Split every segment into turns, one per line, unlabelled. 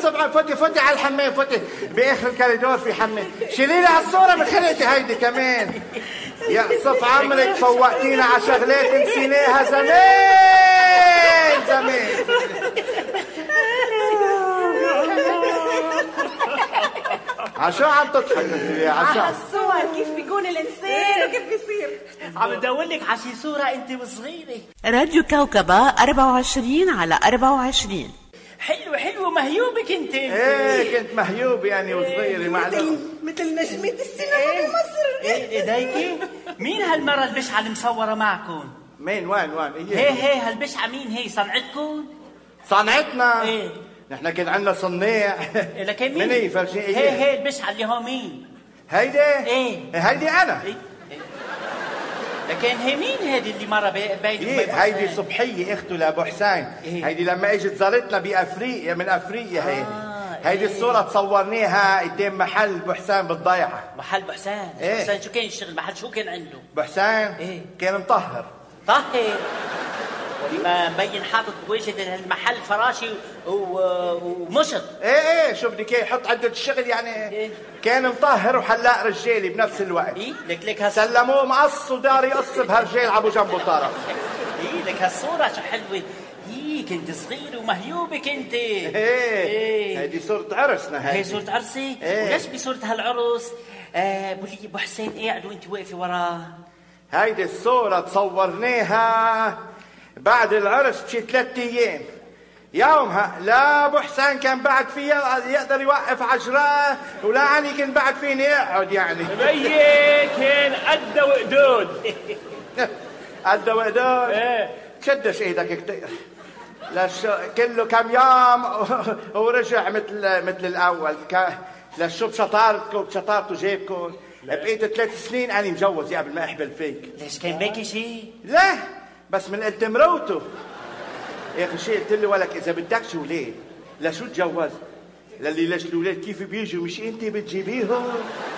الصبح فوتي على الحمام، فوتي باخر الكوريدور في حمام. شيلي لي هالصوره من خلقتي هيدي كمان. يا صف عمرك فوقتينا على شغلات نسيناها زمان. عشان عم تضحك
على الصور كيف بيكون الانسان وكيف بيصير.
عم بدور لك على شي صورة انت وصغيرة.
راديو كوكبة 24 على 24.
حلوة مهيوبك انت.
ايه كنت مهيوب يعني وصغيرة
مثل نجمة السينما بمصر.
ايه دايكي؟ مين هالمرة البشعة اللي مصورة معكم؟
مين وين؟
هي هالبشعة مين هي؟ صنعتكم؟
صنعتنا؟
ايه
نحن كان عندنا صناع.
لكن
مين هي فرجيني؟
هي البشعة اللي هو مين؟
هيدي؟
ايه
هيدي انا.
لكن هي مين هيدي اللي مرة بيني وبين
هيدي صبحية اخته لابو حسين. هيدي لما اجت زارتنا بافريقيا من افريقيا هيدي الصورة تصورناها قدام محل ابو حسين بالضيعة.
محل ابو حسين؟ ابو حسين شو كان يشتغل؟ محل شو كان عنده؟
ابو حسين كان مطهر.
طهر ما مبين حاطط بوجه المحل فراشي ومشط.
ايه شو بدك ايه يحط عدة الشغل يعني. كان مطهر وحلاق رجالي بنفس الوقت.
لك
سلموه مقص ودار يقص بهالرجال عبو جنبه طرف.
لك هالصورة شو حلوة. كنت صغير ومهيوبة كنت.
هيدي صورة عرسنا.
هي صورة عرسي؟ وليش بصورة هالعرس بقولي ابو حسين قاعد وانت واقفة وراه؟
هيدي الصورة تصورناها بعد العرس بشي 3 أيام. يومها لا ابو حسين كان بعد فيها يقدر يوقف عجراه ولا اني كنت بعد فيني اقعد يعني.
بيي كان قد وقدود.
قد وقدود؟ شدش ايدك كتير. كله كم يوم ورجع مثل الاول. لشو بشطارته جيبكم. بقيت 3 سنين انا مجوز قبل ما احبل فيك.
ليش كان بيكي شيء؟
لا بس من قلت مروته يا اخي شيء. قلت له ولك اذا بدكش اولاد لشو تجوز؟ للي ليش الاولاد كيف بيجوا مش انت بتجيبيهم؟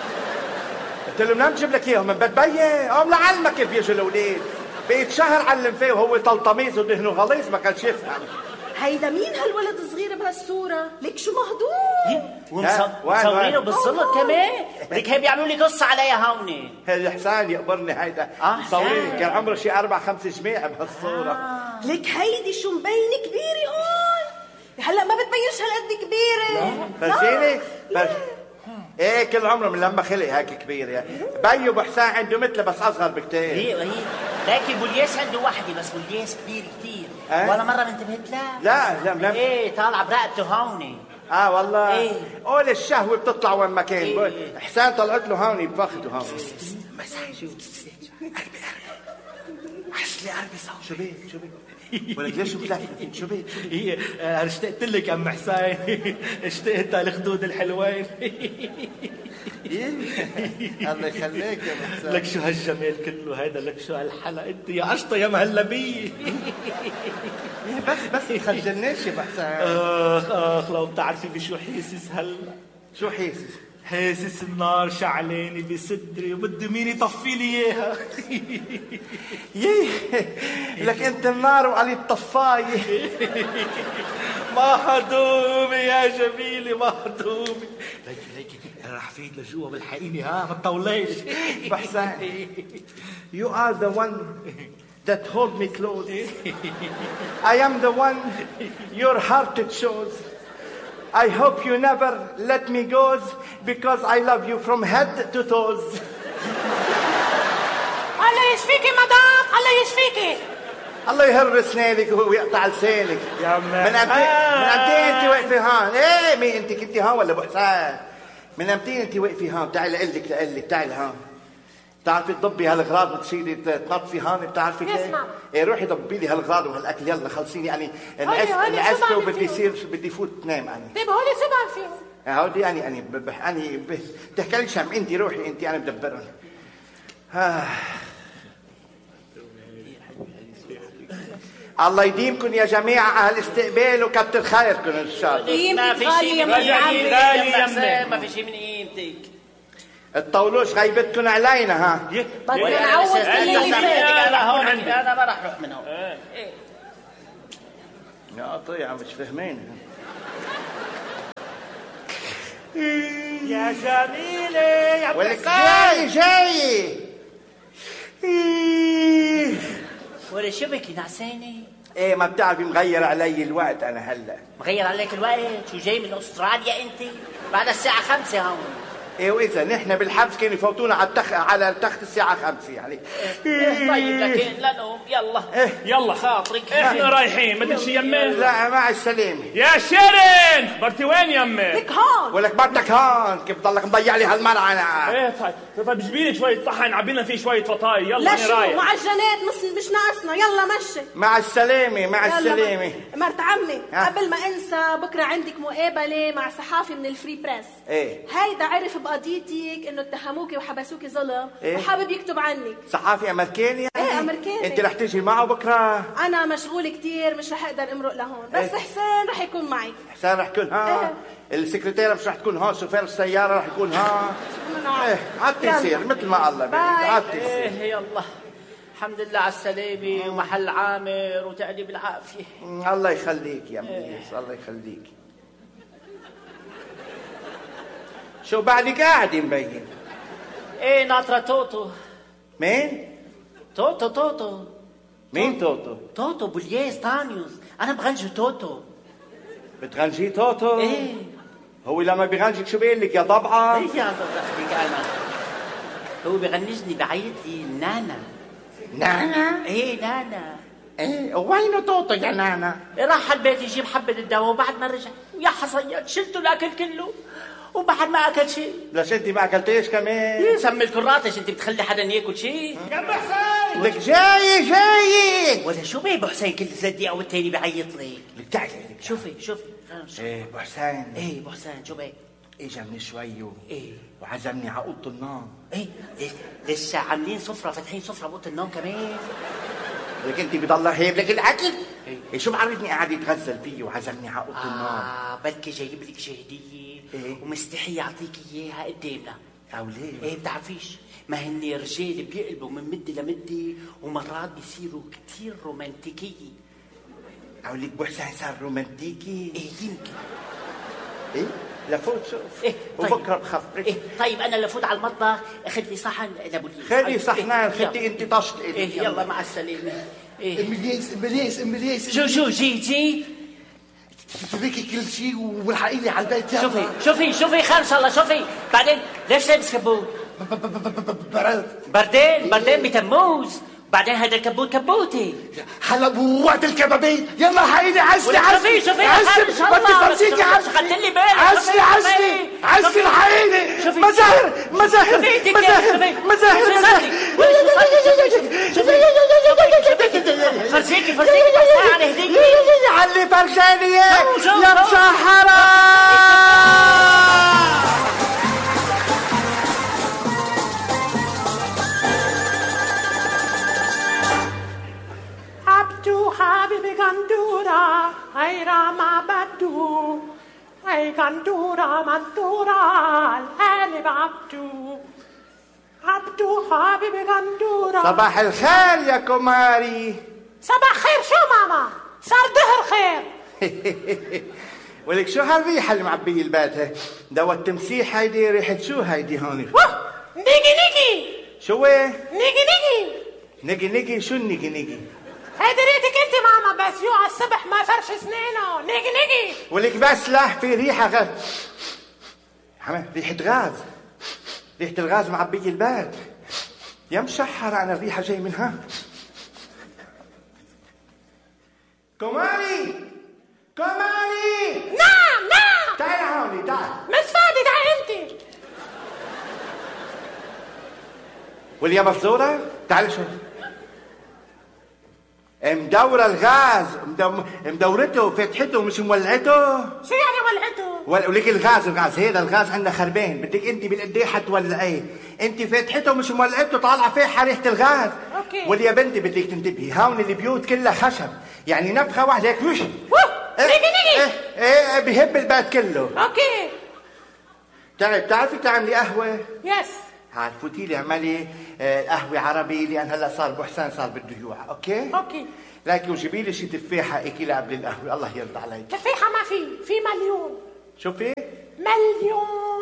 قلت له منين بجيب لك اياهم؟ من بتبين قوم لعلمك كيف بيجوا الاولاد. بقيت شهر علم فيه وهو طلطميز ودهنه غليظ ما كانش يفهم.
هيدا مين هالولد الصغير بهالصورة؟ ليك شو مهضوم.
ومصورينه بالظلط كمان. ليك هي بيعملوا لي قصة عليها هون.
هذا حسان يقبرني هيدا. مصوريني كان عمره شي 4-5 جماعة بهالصورة.
ليك هيدي شو مبينة كبيرة هون. هلا ما بتبينش هالقد كبيرة.
فرجيني. ايه كل عمره من لما خلق هيك كبير يعني. بيو ابو حسين عنده مثله بس اصغر بكتير.
هي لكن بولياس عنده وحده بس بولياس كبير كتير. ولا مره ما انتبهت لها؟
لا
طالعه برقبته هون.
والله قول الشهوه بتطلع وين ما كان. حسين طلعت له هون بفخده هون.
مساجي قلبي حس لي قلبي صوت.
شو بيه ولك ليش بتلفت؟ شو بيه؟
اشتقت لك ام حسين. اشتقت لخدود الحلوين.
الله يخليك يا حسين.
لك شو هالجمال كله هذا. لك شو هالحلا انت يا قشطه يا مهلبيه.
بس يخجلنيش يا حسين.
اخ لو بتعرفي بشو حاسس هلا.
شو حاسس؟
حاسس النار شعلاني بصدري وبده مين يطفي لي اياها.
لك انت النار وعلي الطفايه.
مهضومي يا جميلي مهضومي. ليكي انا رح فيت لجوا بالحقيني ما تطوليش.
بحسن you are the one that hold me close. I am the one your heart chose. I hope you never let me go because I love you from head to toes.
الله يشفيكي مدام. الله يشفيكي.
الله يهر اسنانك ويقطع لسانك.
يا
من امتى انت واقفه هون؟ ايه مين انت كنتي هون ولا ابو حسين؟ من امتى انت واقفه هون؟ تعي لقلك تعي لهون. بتعرفي تضبي هالغراض وتصيري تنطفي هون بتعرفي كيف؟ ايه روحي ضبي لي هالغراض وهالاكل يلا خلصيني يعني انعست وبدي فوت نام انا.
طيب هولي شو بعرفيهم؟
هودي اني بتحكيليش هم انت روحي انت انا بدبرهم. الله يديمكم يا جماعة أهل استقبال وكتر خيركم إن شاء الله.
ما في شيء من قيمتك. ما في شيء من قيمتك.
الطولوش غيبتكم علينا ها.
بدنا نعوض كل اللي فات.
أنا ما راح أروح من هون.
يا طيعة مش فاهمين.
يا جميلة يا
ولك جاي
ولا شو بك نعسانة؟
ايه ما بتعرفي مغير علي الوقت انا هلا.
مغير عليك الوقت؟ شو جاي من استراليا انت؟ بعد الساعة 5 هون.
ايه واذا نحن بالحبس كانوا يفوتونا على التخت الساعة 5 يعني.
طيب لكن لنوم يلا.
يلا خاطرك احنا رايحين بدك شي يمي؟
لا مع السلامة.
يا شيرين مرتي وين يمي؟
لك هون.
ولك بدك هون كيف بضلك مضيع لي هالمرعى انا؟
ايه طيب جيبي لي شوية طحن عبينا فيه شوية فطاي يلا
لا
انا
شو
رايح.
معجنات مش ناقصنا يلا مشي.
مع السلامة مع السلامة.
مرت عمي قبل ما انسى بكره عندك مقابله مع صحافي من الفري بريس.
ايه
هيدا عرف بقضيتك انه اتهموكي وحبسوكي ظلم.
إيه؟
وحابب يكتب عنك.
صحافي امريكاني يعني؟
ايه امريكاني.
انت رح تيجي معه بكره؟
انا مشغول كتير مش رح اقدر امرق لهون بس
إيه؟
حسين رح يكون معي.
حسين رح يكون ها.
إيه؟
السكرتيرة مش رح تكون هون، شوفير السيارة رح يكون ها.
نعم.
ايه عدتي يصير مثل ما الله بدك عدتي يصير.
ايه يلا الحمد لله على السلامة ومحل عامر وتعدي بالعافية.
الله يخليك يا ميس الله يخليك. شو بعدك قاعدة مبين؟
ايه ناطرة توتو.
مين؟
توتو
مين توتو؟
توتو بولياس تانيوس. انا بغنجي توتو.
بتغنجي توتو؟
ايه
هو لما بيغنجك شو بيقول لك يا ضبعة؟
ايه يا ضبعك انا. هو بغنجني بعيط لي نانا.
نانا؟
ايه نانا.
ايه وينه توتو يا نانا؟
راح على البيت يجيب حبة الدواء وبعد ما رجع يا حصيات شلته الاكل كله وبعد ما اكل شيء.
ليش انت ما اكلتيش كمان؟
سمي الكراتش انت بتخلي حدا ياكل شيء؟
يا ابو حسين
لك جاي
ولا شو بيه ابو حسين كل 3 دقايق والتاني بيعيط لك؟
لك تعالي
شوفي
ايه ابو حسين
ايه ابو حسين شو بيه؟
اجا من شوي
ايه
وعزمني على اوضه النوم.
ايه لسه عاملين سفرة فاتحين سفرة بأوضة النوم كمان.
لك انت بضل هيب لك الاكل. إيه شو بعرفني قاعد يتغزل فيه وعزمني على اوضه النوم.
بلكي جايب لك شي هدية.
إيه؟
ومستحي يعطيك اياها قدامنا.
او ليه؟
ايه بتعرفيش ما هن رجال بيقلبوا من مدة لمدة ومرات بيصيروا كتير رومانتيكية.
او لك ابو حسين صار رومانتيكي؟
ايه يمكن.
ايه لفوت شوف.
إيه طيب.
وبكره بخبرك.
ايه طيب انا لفوت على المطبخ اخذ لي صحن لبوليس.
خلي صحنان
إيه
خدي انت طشت
ايه يلا مع السلامة. ايه
امبليس
شو جيت
تركي كل شيء والحقي لي على البيت.
شوفي خير ان شاء الله. شوفي بعدين ليش لابس كبوت؟ بردين بتموز. بعدين هذا الكبوت كبوتي.
هلا وقت الكبابين يلا حقيقي عزلي
شوفي
ما تفرجيكي
خلي بالك
عزلي الحقيقي. مزاهر
فرجيكي بس على هدية
علي فرجاني يا مسحرة.
عبدو حبيبي غندورة غير ما بدو أي غندورة منطورة القلب عبدو حبيبي غندورة.
صباح الخير يا كماري.
صباح خير شو ماما؟ صار ظهر خير.
ولك شو هالريحة اللي معبية البيت؟ دوا التمسيح هيدي ريحة شو هيدي هون؟
نيجي
شو ايه؟
نيجي
شو النيجي؟
هيدي ريحتك انت ماما بس يوعى الصبح ما فرش سنينه. نيجي
ولك بس لا في ريحة غاز. ريحة غاز. ريحة الغاز معبية البيت. يا مشحرة أنا الريحة جاي منها. كماري
نعم
تعال هوني تعال.
مش فاضي تعال انت.
واليا مفزورة تعال شوف. مدورة الغاز مدورته فتحته مش مولعته.
شو يعني ولعته؟
ولك الغاز هذا الغاز عندنا خربان. بدك انت بالقديه حتولعيه. انت فتحته مش مولعته طالعه فيها ريحه الغاز.
اوكي
واليا بنتي بدك تنتبهي هون البيوت كلها خشب يعني نفخه واحده هيك مش
نيجي
ايه بيهب البيت كله.
اوكي
بتعرفي تعملي قهوه؟
يس
هات فوتي لي اعملي قهوه عربي لان هلا صار ابو حسين صار بده يوعى. اوكي لكن وجيبي لي شي تفاحه اكلها قبل القهوه الله يرضى عليك.
تفاحه ما في مليون.
شو في؟
مليون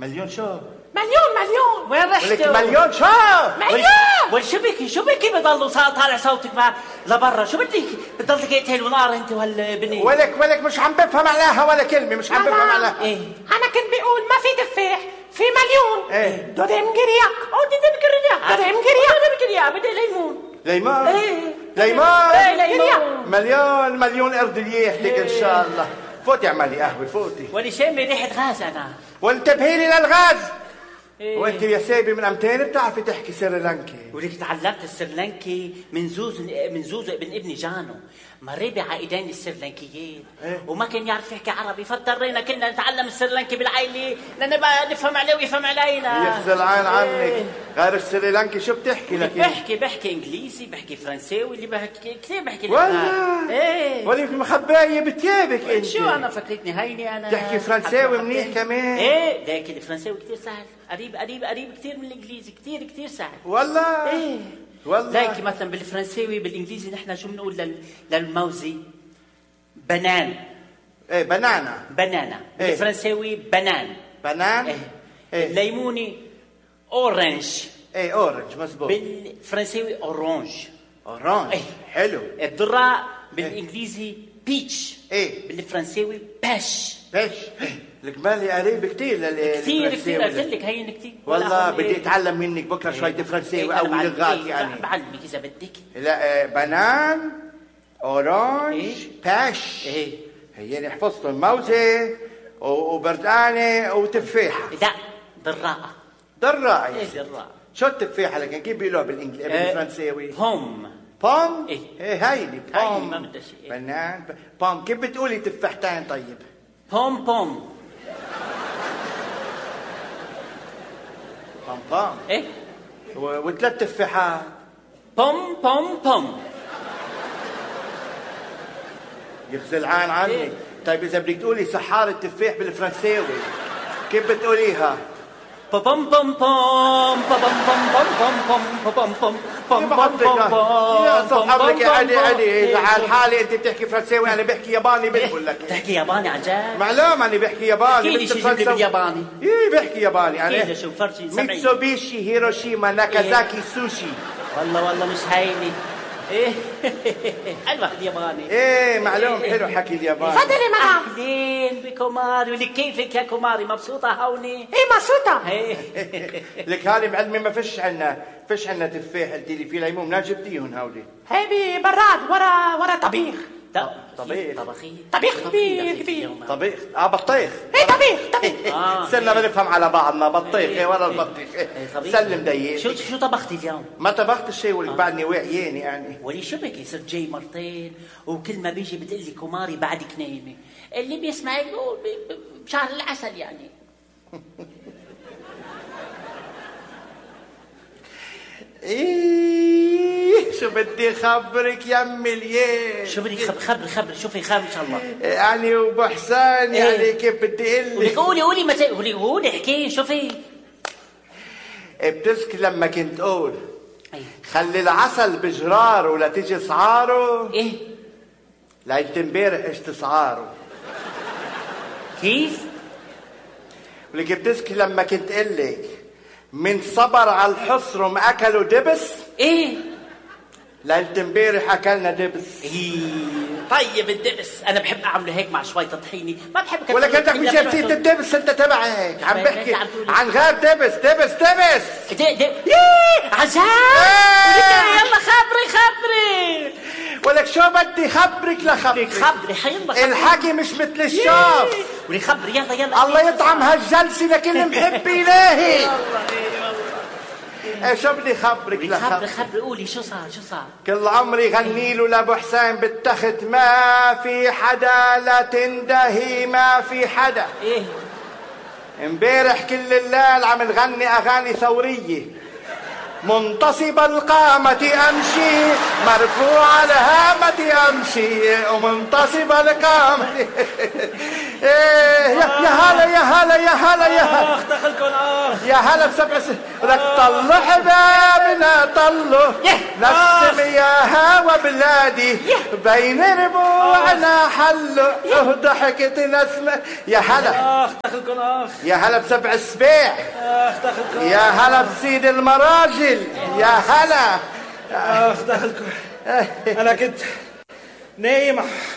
مليون شو؟
مليون
وين
ولك
رحتوا؟
مليون شو؟
مليون.
شو بكي بضلوا طالع صوتك مع لبرا؟ شو بدك؟ بتضلك قتل ونار انت وهالبني؟
ولك مش عم بفهم عليها ولا كلمة، مش عم بفهم عليها.
ايه
انا كنت بقول ما في تفاح، في مليون.
ايه
دودم قرياق او دودم قرياق دودم قرياق
بدي ليمون.
ليمون.
ايه
ليمون.
ليمون.
مليون قرد ليحتك ان شاء الله. فوتي اعملي قهوة فوتي.
ولي شامي ريحة غاز انا.
وانتبهي لي للغاز.
إيه.
وانت يا سيبي من امتين بتعرفي تحكي سريلانكي؟
ولك تعلمت السريلانكي من زوز ابن ابني جانو، مري بعائدين السريلانكيين.
إيه؟
وما كان يعرف يحكي عربي، فاضطرينا كنا نتعلم السريلانكي بالعائله لنبقى نفهم عليه ويفهم علينا.
يخزي العين عنك.
إيه.
غير السريلانكي شو بتحكي لك؟
بحكي انجليزي، بحكي فرنساوي، اللي بحكي كثير بحكي
والله.
ايه
ولك مخبايه بتيابك انت.
شو انا فكرتني هيني انا
تحكي فرنساوي منيح كمان.
ايه لكن الفرنساوي كثير سهل، قريب كثير من الانجليزي، كثير سهل.
والله.
ايه
والله.
لكن مثلا بالفرنساوي بالانجليزي نحن شو بنقول للموزي؟ بنان.
ايه بنانا.
بنانا.
إيه.
بالفرنساوي بنان.
بنان.
ايه.
إيه.
الليموني اورنج.
ايه اورنج مزبوط.
بالفرنساوي اورانج.
اورانج.
إيه.
حلو.
الذرة بالانجليزي بيتش.
ايه
بالفرنساوي باش.
باش. القبالي قريب كثير
كثير قلت لك هين كثير.
والله بدي اتعلم منك بكره شوية فرنساوي او لغات يعني.
بعلمك اذا بدك.
لا بنان اورانج
إيه؟
باش.
ايه
هي حفظتهم موزة وبردانة وتفاحة.
لا ذراء.
دراعي.
ايه ذراء.
شو التفاحة لكن كيف بيقولوها بالفرنساوي؟
بوم.
بوم؟
إيه.
ايه هيني بوم.
ما بدها شيء.
بنان بوم. كيف بتقولي تفاحتين طيب؟
بوم.
بوم بوم.
ايه
وثلاث تفاحات.
بوم.
يخزي العين عني.
إيه.
طيب إذا بدك تقولي سحارة تفاح بالفرنساوي كيف بتقوليها؟
بوم.
يا صاحبك يا علي على حالي انت بتحكي فرنساوي انا بحكي ياباني بقول لك.
تحكي ياباني عن جد؟
معلوم انا بحكي ياباني.
احكي لي شي جمله بالياباني.
ايه بحكي ياباني انا.
احكي لي شو فرجي سمعي.
ميتسوبيشي هيروشيما ناكازاكي سوشي.
والله مش هيني. ايه حلوة الياباني.
ايه معلوم حلو حكي الياباني.
تفضلي مدام.
اهلين بكماري. ولك كيفك يا كماري؟ مبسوطة هوني؟
ايه مبسوطة.
ايه
لك هذه معلمة ما فيش عنا تفاح قلت لي في ليمون منين جبتيهم هولي؟
هيدي براد ورا طبيخ.
طبيخ
طبيخ كبير.
طبيخ بطيخ.
ايه طبيخ.
صرنا بنفهم على بعضنا. بطيخ ايه ورا البطيخ. سلم دقيق.
شو طبختي اليوم؟
ما طبخت الشيء ولك بعدني واعيين يعني.
ولي شو بك صرت جاي مرتين وكل ما بيجي بتقلي كماري بعدك نايمة. اللي بيسمعك بيقول بشهر العسل يعني.
ايه شو بدي خبرك يا امي الياس.
شو بدك خبري شوفي خير ان شاء الله.
يعني وابو حسان يعني كيف بدي اقول لك.
قولي متى قولي احكي شوفي.
بتذكر لما كنت اقول خلي العسل بجراره ولا تيجي سعاره.
ايه
ليلة امبارح اجت سعاره.
كيف؟
ولك بتذكر لما كنت اقول لك من صبر على الحصر وما اكلوا دبس.
ايه
ليلة امبارح اكلنا دبس.
إيه. طيب الدبس انا بحب اعمله هيك مع شوية طحيني، ما بحب
ولا كنتك مش نسيت الدبس انت تبعك. عم بحكي عن غير دبس.
عجاب. يلا خبري.
ولك شو بدي خبرك لخبرك.
خبري حيلا.
الحكي مش مثل الشاف.
ولي خبري يلا.
الله يطعم هالجلسة لكل محب إلهي. ايه شو بدي خبرك
خبري قولي شو صار.
كل عمري غني له لابو حسين بالتخت ما في حدا لا تندهي ما في حدا.
ايه
امبارح كل الليل عم نغني اغاني ثورية. منتصب القامة امشي مرفوع الهامة امشي ومنتصب القامة. ايه يا هلا يا هلا يا هلا
دخلكم
يا هلا بسبع لك طلوا حبابنا طلوا نسم يا هوا بلادي بين ربوعنا حلوا ضحكت نسمة يا هلا
دخلكم
يا هلا بسبع السبيع
دخلكم
يا هلا بسيد المراجل يا هلا
دخلكم. انا كنت نايم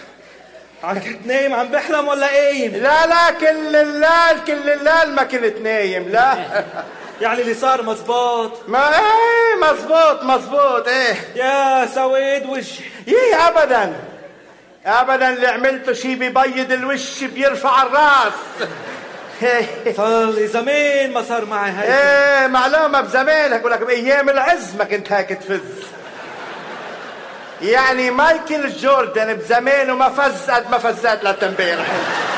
عم بحلم ولا قايم؟
لا كل الليل ما كنت نايم لا.
يعني اللي صار مزبوط؟
ما ايه مزبوط ايه.
يا سويد وجهي.
ايه ابدا اللي عملته شي بيبيض الوش بيرفع الراس.
صار لي زمان ما صار معي هيك.
ايه معلومه بزمانك، بقول لك بايام العز ما كنت هيك تفز. يعني مايكل جوردن بزمانه ما فز قد ما فزت لتمبارح.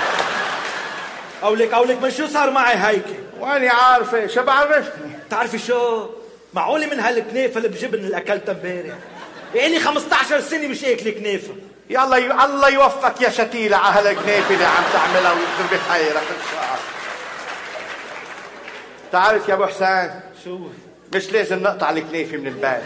قولك من شو صار معي هيك؟
واني عارفه شو بعرفني.
بتعرفي شو؟ معقولة من هالكنيفة اللي بجبن اللي اكلتها امبارح؟ يعني 15 سنة مش اكل كنيفة.
يلا الله يوفقك يا شتيلة على هالكنيفة اللي عم تعملها ويكتب بخيرك ان شاء الله. تعرف يا ابو حسين
شو؟
مش لازم نقطع الكنيفة من البيت.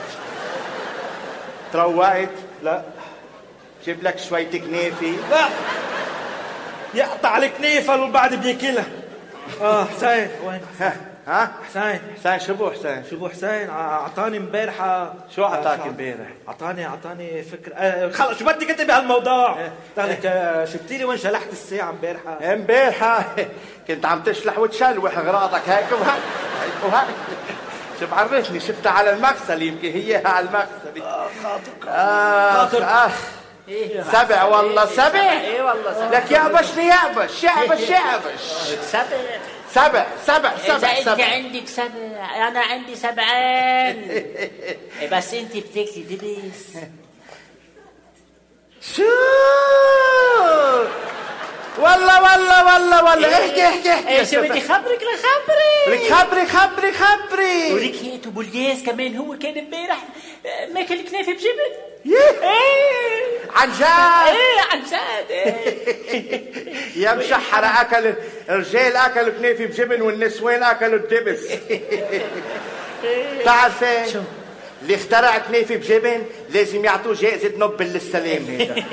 تروقت؟
لا.
جيب لك شوية كنيفة؟
لا يقطع الكنيفة والبعد بياكلها. حسين وين؟
ها؟
حسين
شو بو حسين؟
حسين اعطاني امبارحة.
شو اعطاك امبارح؟
اعطاني فكرة. خلص شو بدك انت بهالموضوع؟ لك شفتي لي وين شلحت الساعة
امبارحة كنت عم تشلح وتشلوح غراضك هيك وهيك شو بعرفني شفتها على المغسل، يمكن هي على المغسل. خاطر سبع والله سبع.
ايه والله سبع.
لك يعبشني يعبش سبع.
إذا أنت عندك سبع أنا عندي سبعين. بس أنت بتاكلي دبس.
شو والله احكي
شو بدي خبرك
خبري
ولك هيك ابو الياس كمان هو كان امبارح ماكل كنافه بجبن.
عن جد؟
عن جد.
يا مشحرة اكل الرجال اكلوا كنافه بجبن والنسوان اكلوا الدبس. بتعرفي اللي اخترع كنافه بجبن لازم يعطوه جائزه نوبل للسلام. هذا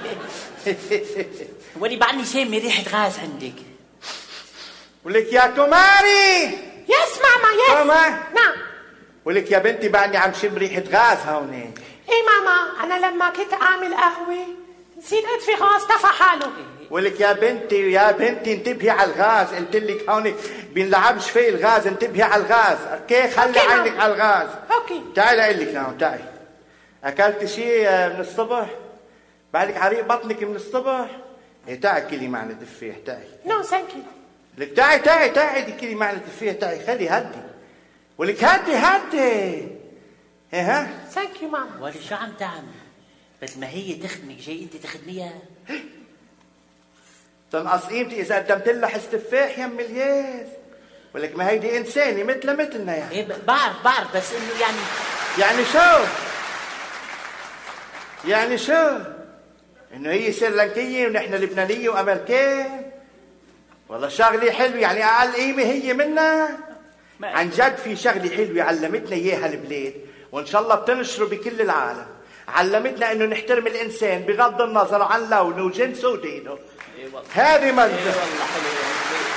ولي بعدني شامي ريحة غاز عندك.
ولك يا كماري.
يس ماما يس.
ماما
نعم.
ولك يا بنتي بعدني عم شم ريحة غاز هون.
ايه ماما انا لما كنت اعمل قهوة نسيت اطفي غاز طفى حاله.
ولك يا بنتي انتبهي على الغاز، قلت لك هون بينلعبش فيه الغاز، انتبهي على الغاز. اوكي خلي عينك على الغاز.
اوكي
تعالي اقول لك هون تعالي. اكلت شيء من الصبح؟ بعدك عريق بطنك من الصبح؟ ايه تعي كلي معنا تفاح تعي.
نو ثانك يو.
لك تعي دي كلي معنا تفاح تعي. خلي هدي. ولك هدي. ايه ها؟
ثانك يو ماما.
ولي شو عم تعمل؟ بس ما هي تخدمك جاي انت تخدميها.
تنقص قيمتي اذا قدمت لها حس تفاح يا ام الياس. ولك ما هيدي انسانه مثلنا يعني.
ايه بعرف بس انه
يعني شو؟ انه هي سريلانكيه ونحن لبنانيه وامريكان. والله شغله حلوه، يعني اقل قيمه هي منا. عن جد في شغله حلوه علمتنا اياها البلاد، وان شاء الله بتنشره بكل العالم. علمتنا انه نحترم الانسان بغض النظر عن لونه وجنسه ودينه. هذه منزل.
والله حلوه.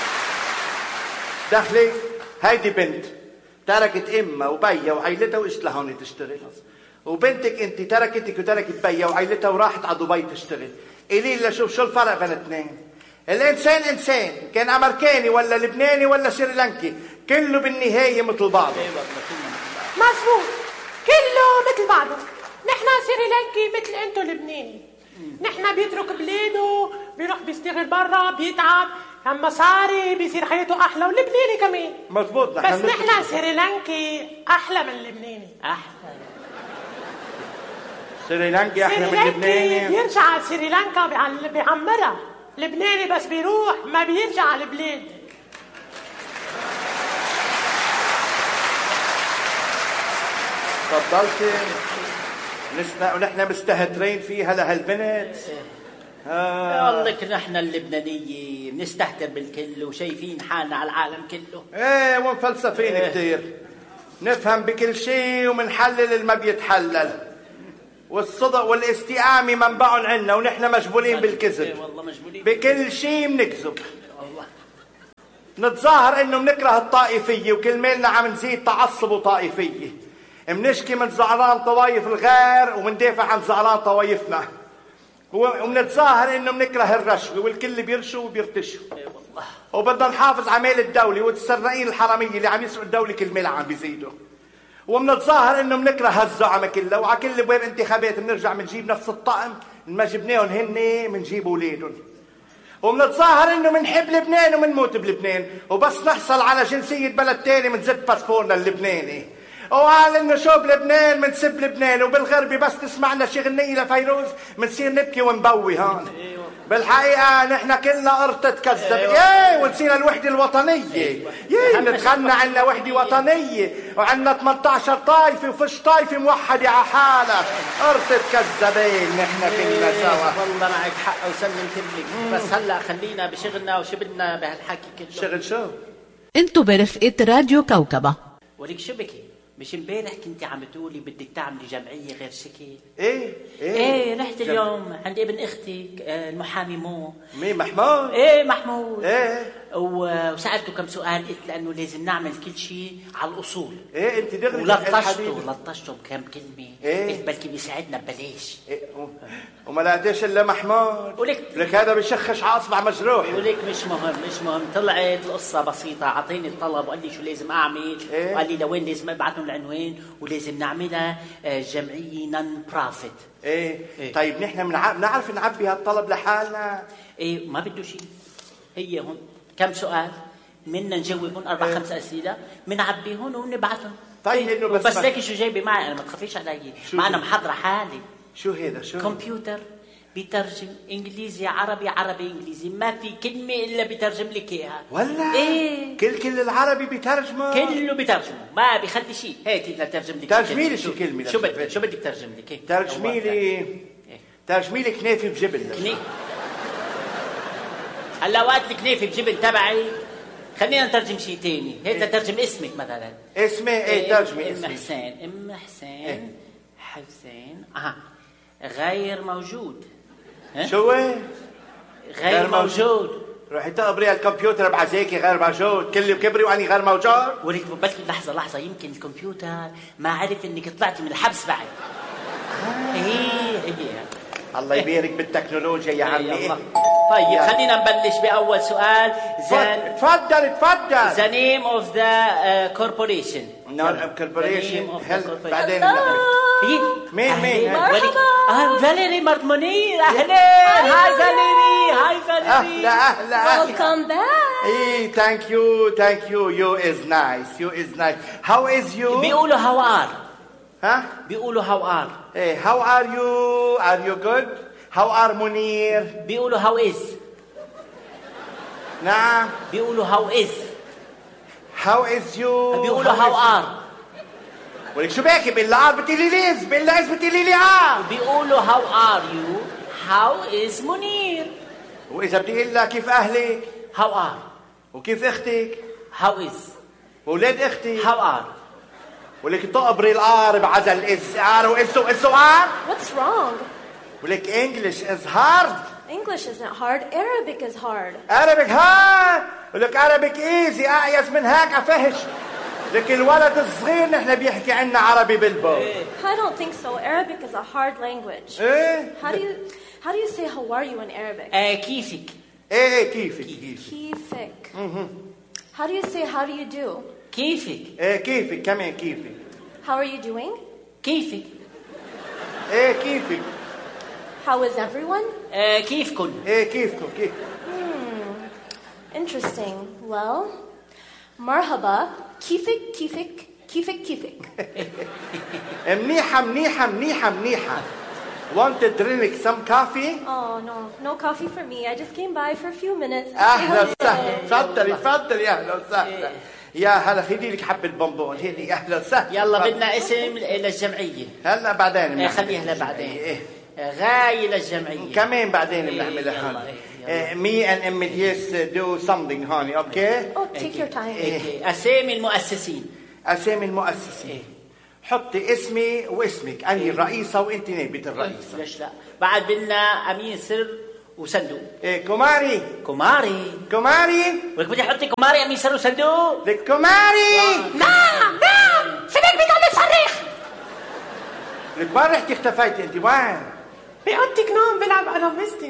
دخلي هيدي بنت تركت امها وبيها وعيلتها واجت لهون تشتغل، وبنتك انت تركتك وتركت بيها وعيلتها وراحت على دبي تشتغل. قولي لي شوف شو الفرق بين الاثنين؟ الانسان انسان كان امريكاني ولا لبناني ولا سريلانكي، كله بالنهايه مثل بعضه.
مظبوط كله مثل بعضه. نحن سريلانكي مثل انتو لبناني. نحن بيترك بلاده بيروح بيشتغل برا بيتعب عم مصاري بيصير حياته احلى، ولبناني كمان.
مزبوط.
بس نحن سريلانكي احلى من لبناني.
احلى
سريلانكي احلى من لبناني.
بيرجع على سريلانكا بيعمرها. لبناني بس بيروح ما بيرجع على البلاد.
تفضلتي ونحن مستهترين فيها لهالبنت.
والله نحن اللبنانية بنستهتر بالكل وشايفين حالنا على العالم كله.
ايه ومفلسفين كتير، نفهم بكل شيء ومنحلل اللي ما بيتحلل، والصدق والاستقامة منبعهم عنا ونحن مجبولين بالكذب.
والله مجبولين
بكل شيء بنكذب. نتظاهر انه بنكره الطائفية وكل ميلنا عم نزيد تعصب وطائفية. منشكي من زعران طوايف الغير ومندافع عن زعران طوايفنا. ومنتظاهر انه بنكره الرشوة والكل بيرشوا وبيرتشوا. وبدنا نحافظ على ميل الدولة والسرقين الحرامية اللي عم يسرقوا الدولة كل ميل عم بيزيدوا. ومنتظاهر انه بنكره هالزعمة كلها، وعلى كل ابواب انتخابات بنرجع بنجيب نفس الطقم ما جبناهم هن بنجيب اولادهم. ومنتظاهر انه منحب لبنان ومنموت بلبنان، وبس نحصل على جنسية بلد تاني منزد باسبورنا اللبناني. وقال انه شو بلبنان منسب لبنان، وبالغربي بس تسمعنا شي غنية لفيروز منصير نبكي ونبوي هون. بالحقيقة نحن كلنا قرطة كذب. ياي ونسينا الوحدة الوطنية. ياي نتغنى عنا وحدة وطنية وعنا 18 طايفة وفش طايفة موحدة على حالها. قرطة كذابين نحن كلنا سوا.
والله معك حق وسلمت لك، بس هلا خلينا بشغلنا وشو بدنا بهالحكي كله.
شغل شو؟
انتو برفقة راديو كوكبة.
ولك شو بكي؟ مش امبارح كنت عم تقولي بدك تعملي جمعية غير شكل؟
ايه
رحت اليوم عند ابن اختك المحامي مو.
مين محمود؟
ايه محمود.
ايه
وسألته كم سؤال، قلت لأنه لازم نعمل كل شيء على الأصول.
ايه انت دغري
ولطشته بكم كلمة.
ايه
قلت بلكي بيساعدنا ببلاش.
إيه وما لقيتش الا محمود. ولك هذا بيشخش على اصبع مجروح.
ولك مش مهم طلعت القصة بسيطة. عطيني الطلب وقال لي شو لازم اعمل.
إيه؟
وقال لي لوين لازم ابعثهم العنوان، ولازم نعملها جمعية نون بروفيت.
إيه؟ طيب نحن بنعرف نعبي هالطلب لحالنا.
ايه ما بده شيء. هي هون كم سؤال منا نجاوبهم 4-5 أسئلة بنعبيهم ونبعثهم.
طيب انه
بس ليكي شو جايبه معي انا، ما تخافيش علي. معنا محضرة حالي.
شو هذا؟ شو
كمبيوتر بيترجم انجليزي عربي عربي انجليزي، ما في كلمة الا بيترجم لك اياها.
ولا
ايه
كل العربي بيترجمه؟
كله بيترجمه ما بيخلي شيء. هاتي لترجم لك.
ترجمي لي شو كلمة.
شو بدك ترجم لك؟
ترجمي لي كنافة بجبن.
هلا وقت الكنافة بجبن تبعي خلينا نترجم شيء تاني. هات ترجم اسمك مثلا.
اسمي ايه؟ ترجمي اسمي.
ام حسين حسين غير موجود.
شو
غير موجود.
روحي تقبري الكمبيوتر بعزيكي غير موجود. كل كبري واني غير موجود.
ولك بلكي لحظة يمكن الكمبيوتر ما عرف انك طلعتي من الحبس بعد. هي
الله يبارك بالتكنولوجيا يا عمي.
طيب خلينا نبلش بأول سؤال.
تفضل.
The name of the corporation.
corporation. بعدين مين
فاليري منير. أهلا. هاي فاليري.
أهلا.
Welcome back.
إيه thank you. You is nice. How is you?
بيقولوا how are.
بيقولوا
how are.
إيه how are you? Are you good? How are منير؟
بيقولوا how is.
نعم.
بيقولوا how is.
How is you?
بيقولوا how are.
ولك شو باكي بالله بتقولي ليز بالله بتقولي لي
بيقولوا how are you. how is منير.
وإذا بدي أقول لك كيف أهلك؟
how are.
وكيف أختك؟
how is.
وولاد أختي؟
how are.
ولك تقبري الآر بعزل إز آر وإز آر.
What's wrong?
ولك English is hard.
English isn't hard. Arabic is hard.
Arabic hard. ولك Arabic easy أعيز من هيك أفهش. لك الولد الصغير نحن بيحكي عنا عربي بالبول.
I don't think so. Arabic is a hard language.
إيه؟
How do you say how are you in Arabic?
كيفك.
إيه كيفك.
كيفك. How do you say how do you do?
كيفك.
إيه كيفك كمان كيفك.
How are you doing?
كيفك.
إيه كيفك.
How is everyone?
كيفكن.
إيه كيفكم كيف.
Interesting. Well, مرحبا. كيفك.
منيحة. Want to drink some coffee?
Oh, no coffee for me. I just came by for a few minutes.
أهلا وسهلا. تفضلي أهلا وسهلا. يا هلا خدي لك حبة بونبون هذه. أهلا وسهلا.
يلا بدنا اسم للجمعية.
هلا بعدين.
خليها لبعدين. غاية للجمعية
كمان بعدين بنعملها هون. مي ان ام ديس دو سمثينج هون. اوكي.
Oh, take your time.
أسامي المؤسسين.
اسامي المؤسسين. حطي اسمي واسمك، أنا الرئيسة وأنت نائبة الرئيسة.
ليش لا؟ بعد بدنا أمين سر وصندوق.
كوماري.
كوماري.
كوماري.
ولك بدي أحطي كوماري أمين سر وصندوق.
لك كوماري.
نعم شبك بيضل يصرخ.
لك وين رحتي اختفيتي أنت وين؟
بأوضتك نوم بلعب أنا ومستر.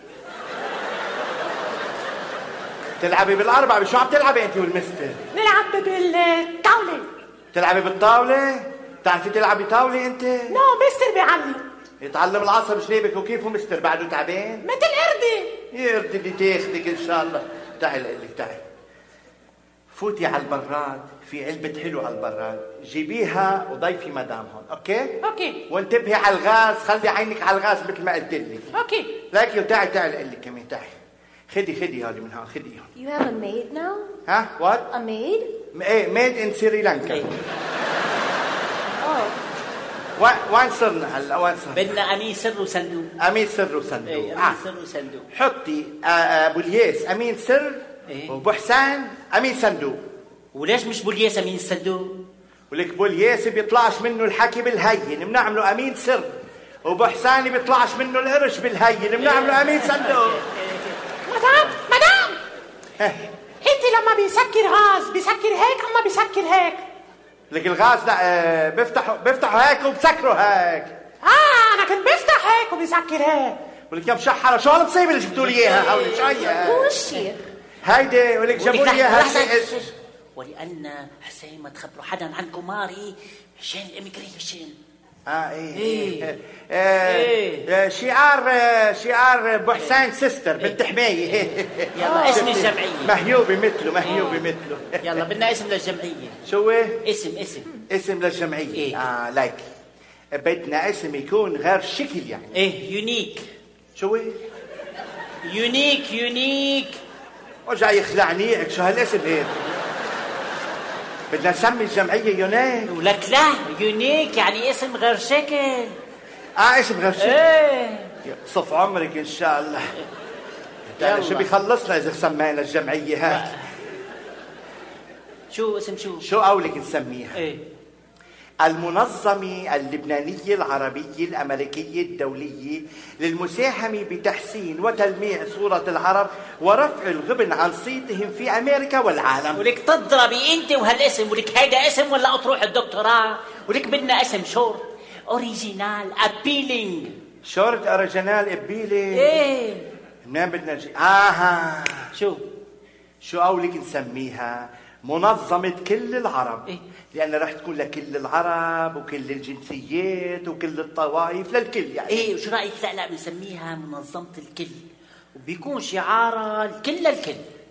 تلعبي بالأربعة، شو عم تلعبي أنت والمستر؟
نلعب بالطاولة.
تلعبي بالطاولة؟ بتعرفي تلعبي طاولة أنت؟
نو مستر بيعلم.
يتعلم العصب شليبك وكيفه مستر بعده تعبان؟
مثل قردة.
يا قردة اللي تاخدك إن شاء الله. تعي لك تعي. فوتي على البراد، في علبة حلو على البراد، جيبيها وضيفي مدام هون، أوكي؟ وانتبهي على الغاز، خلي عينك على الغاز مثل ما قلت لك.
أوكي.
لكن تعي لقول لك كمان تعي. خدي هذه من هون، خدي هون.
You have a maid now?
ها؟ وات؟
A maid?
ايه ميد ان سريلانكا. وين صرنا هلا؟ وين صرنا؟
بدنا أمين سر وصندوق.
أمين سر وصندوق.
أمين سر وصندوق.
حطي أبو الياس أمين سر وأبو حسان أمين صندوق.
وليش مش بولياس أمين الصندوق؟
ولك أبو الياس بيطلعش منه الحكي بالهين بنعمله أمين سر، وأبو حسان بيطلعش منه القرش بالهين بنعمله أمين صندوق.
مدام انت لما بيسكر غاز بيسكر هيك اما بيسكر هيك؟
لك الغاز لا بيفتحوا هيك وبسكروا هيك.
انا كنت بفتح هيك وبيسكر هيك.
ولك يا مشحره شو هالمصيبه اللي جبتوا لي اياها هولي؟ شو هي؟
Who is she?
هيدي ولك جابوا لي اياها.
ولأن حسين ما تخبروا حدا عن كوماري عشان الإميجريشن.
شعار ابو حسين سيستر بنت حمايه.
يلا اسم الجمعيه
مهيوبه مثله.
يلا بدنا اسم للجمعيه.
شو اسم للجمعيه؟ لايك بدنا اسم يكون غير شكل يعني.
يونيك.
شو
يونيك
ورجع يخلعني. شو هالاسم هيك؟ بدنا نسمي الجمعيه يونيك.
ولك لا يونيك يعني اسم غير شكل.
اسم غير شكل. صف عمرك ان شاء الله. شو بيخلصنا اذا سمينا الجمعيه هاي؟
شو اسم
شو قولك نسميها؟ المنظمة اللبنانية العربية الأمريكية الدولية للمساهمة بتحسين وتلميع صورة العرب ورفع الغبن عن صيتهم في أمريكا والعالم.
ولك تضربي أنت وهالاسم. ولك هيدا اسم ولا أطروح الدكتوراه؟ ولك بدنا اسم شورت أوريجينال أبيلينج.
شورت أوريجينال أبيلينج. منين بدنا نجي؟ شو قولك نسميها؟ منظمة كل العرب. لأن رح تكون لكل العرب وكل الجنسيات وكل الطوائف للكل يعني.
وشو رأيك لا بنسميها منظمة الكل وبيكون شعارها الكل للكل.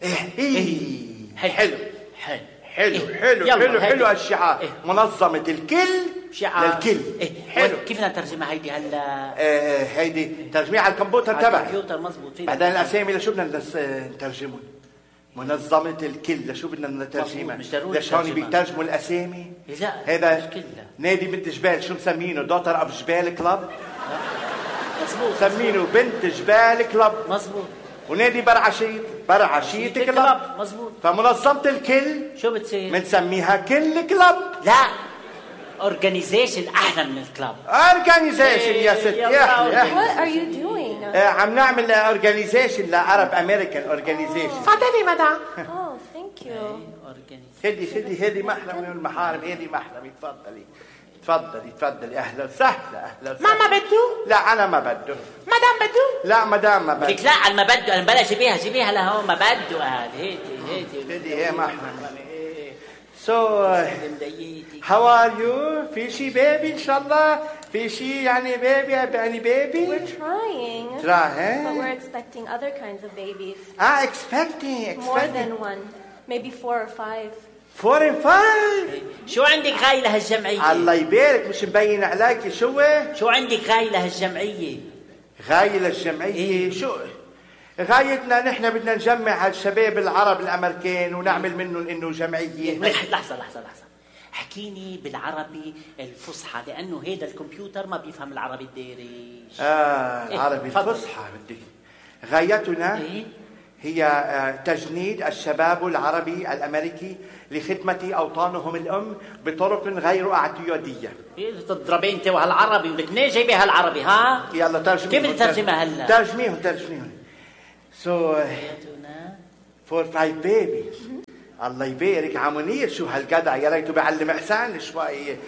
حلو الشعار. منظمة الكل
شعار
للكل. حلو.
كيف بدنا نترجمها هيدي هلا؟
هيدي ترجميها على الكمبيوتر تبعي.
الكمبيوتر مزبوط.
بعدين الأسامي لشو بدنا نترجمهم؟ منظمة الكل لشو بدنا نترجمها؟ ليش هون بيترجموا الأسامي؟
لا
هذا نادي بنت جبال شو مسمينه؟ دوتر أوف جبال كلاب؟
مزبوط.
مسمينه بنت جبال كلاب.
مزبوط.
ونادي برعشيت كلاب.
مزبوط.
فمنظمة الكل
شو بتصير؟
بنسميها كل كلاب.
لا اورجانيزيشن احلى من الكلاب.
اورجانيزيشن يا ستي.
What are you doing?
عم نعمل اورجانيزيشن لعرب امريكان اورجانيزيشن.
تفضلي مدام.
Oh, thank you.
خدي هذه محرمة من المحارم. هذه محرمة. تفضلي. اهلا وسهلا.
ماما بدو؟
لا انا ما بده.
مدام بدو؟
لا مدام ما بده.
لك لا على ما بده. انا بلا جيبيها لهون ما بده. هيدي
هي محرمة. So how are you? في شي بيبي إن شاء الله؟ في شي يعني بيبي يعني بيبي؟
We're trying.
But
we're expecting other kinds of babies.
expecting.
More than one. Maybe 4 or 5.
4 and 5.
شو عندك غاية لهالجمعية؟
الله يبارك مش مبين عليك. شو
عندك غاية لهالجمعية؟
غاية للجمعية؟ شو غايتنا؟ نحن بدنا نجمع هالشباب العرب الامريكان ونعمل منهم انه جمعيه.
لحظه. حكيني بالعربي الفصحى لانه هيدا الكمبيوتر ما بيفهم العربي الدارج.
العربي الفصحى بدك. غايتنا هي تجنيد الشباب العربي الامريكي لخدمه اوطانهم الام بطرق غير اعتياديه.
تضرب انت وهالعربي ولك منين جايبه هالعربي ها؟
يلا ترجمي.
كيف الترجمه هلا؟
ترجميهم. So for 5 babies. الله يبارك على منير، شو هالجدع، يا ريته بيعلم احسان شوي.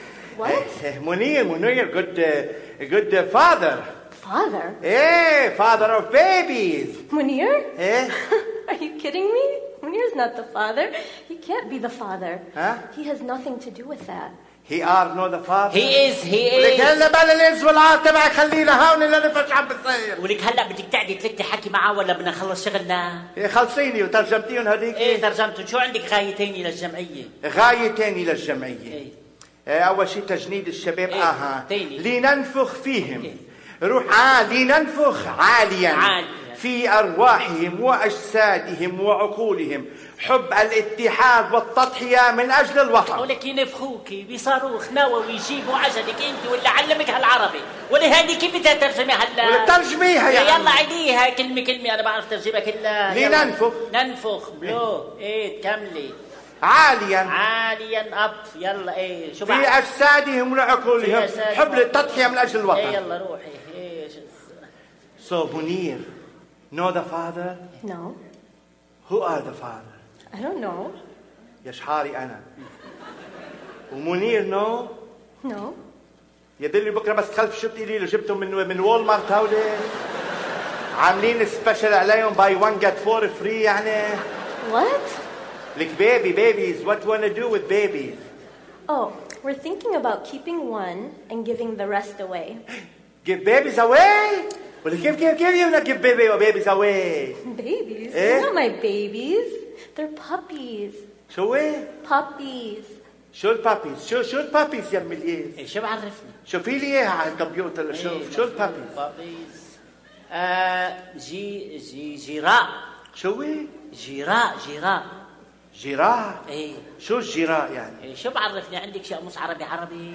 منير good father.
Father?
ايه father of babies.
Munir?
ايه
Are you kidding me? Munir's not the father. He can't be the father.
Huh?
He has nothing to do with that.
He are not the father.
He is.
لك هلا بلا الانس والعار تبعك خلينا هون اللي نفش عم بتصير.
ولك هلا بدك تعدي تلك تحكي معه ولا بدنا نخلص شغلنا؟
خلصيني وترجمتيهم هذيك.
ايه ترجمتهم. شو عندك غايتين للجمعيه؟
غايتين للجمعيه. اول شيء تجنيد الشباب. لننفخ فيهم. روح لننفخ عاليا في أرواحهم وأجسادهم وعقولهم حب الاتحاد والتضحية من أجل الوطن.
ولك ينفخوكي بصاروخ نووي يجيبوا عجلك أنت ولا علمك هالعربي ولا هذه كيف بدها ترجمها هلا؟
ولا ترجميها يعني.
يلا عيديها كلمة أنا بعرف ترجمها كلها.
لننفخ.
ننفخ بلو. إيه تكملي.
عاليا
أب. يلا إيه شو
في أجسادهم وعقولهم حب التضحية من أجل الوطن.
إيه يلا روحي.
So Munir, know the father?
No.
Who are the father?
I don't know.
يا شحاري أنا. ومنير no?
No.
يدلي بكرة بس تخلف شو بتقولي له جبتهم من وول مارت هودي عاملين سبيشال عليهم buy one get 4 free يعني.
What?
Like babies, what do you want to do with babies?
Oh, we're thinking about keeping one and giving the rest away.
Give babies away? Well, give you not give babies away.
Babies? They're not my babies. They're puppies.
شو ايه؟
Puppies.
شو البابيز؟ شو البابيز يا مليز؟
شو بعرفني؟
شوفي لي اياها على الكمبيوتر. شو البابيز؟
جيراء.
شو ايه؟ جيراء؟
ايه.
شو الجيراء يعني؟
إيه شو بعرفني عندك شيء مش عربي؟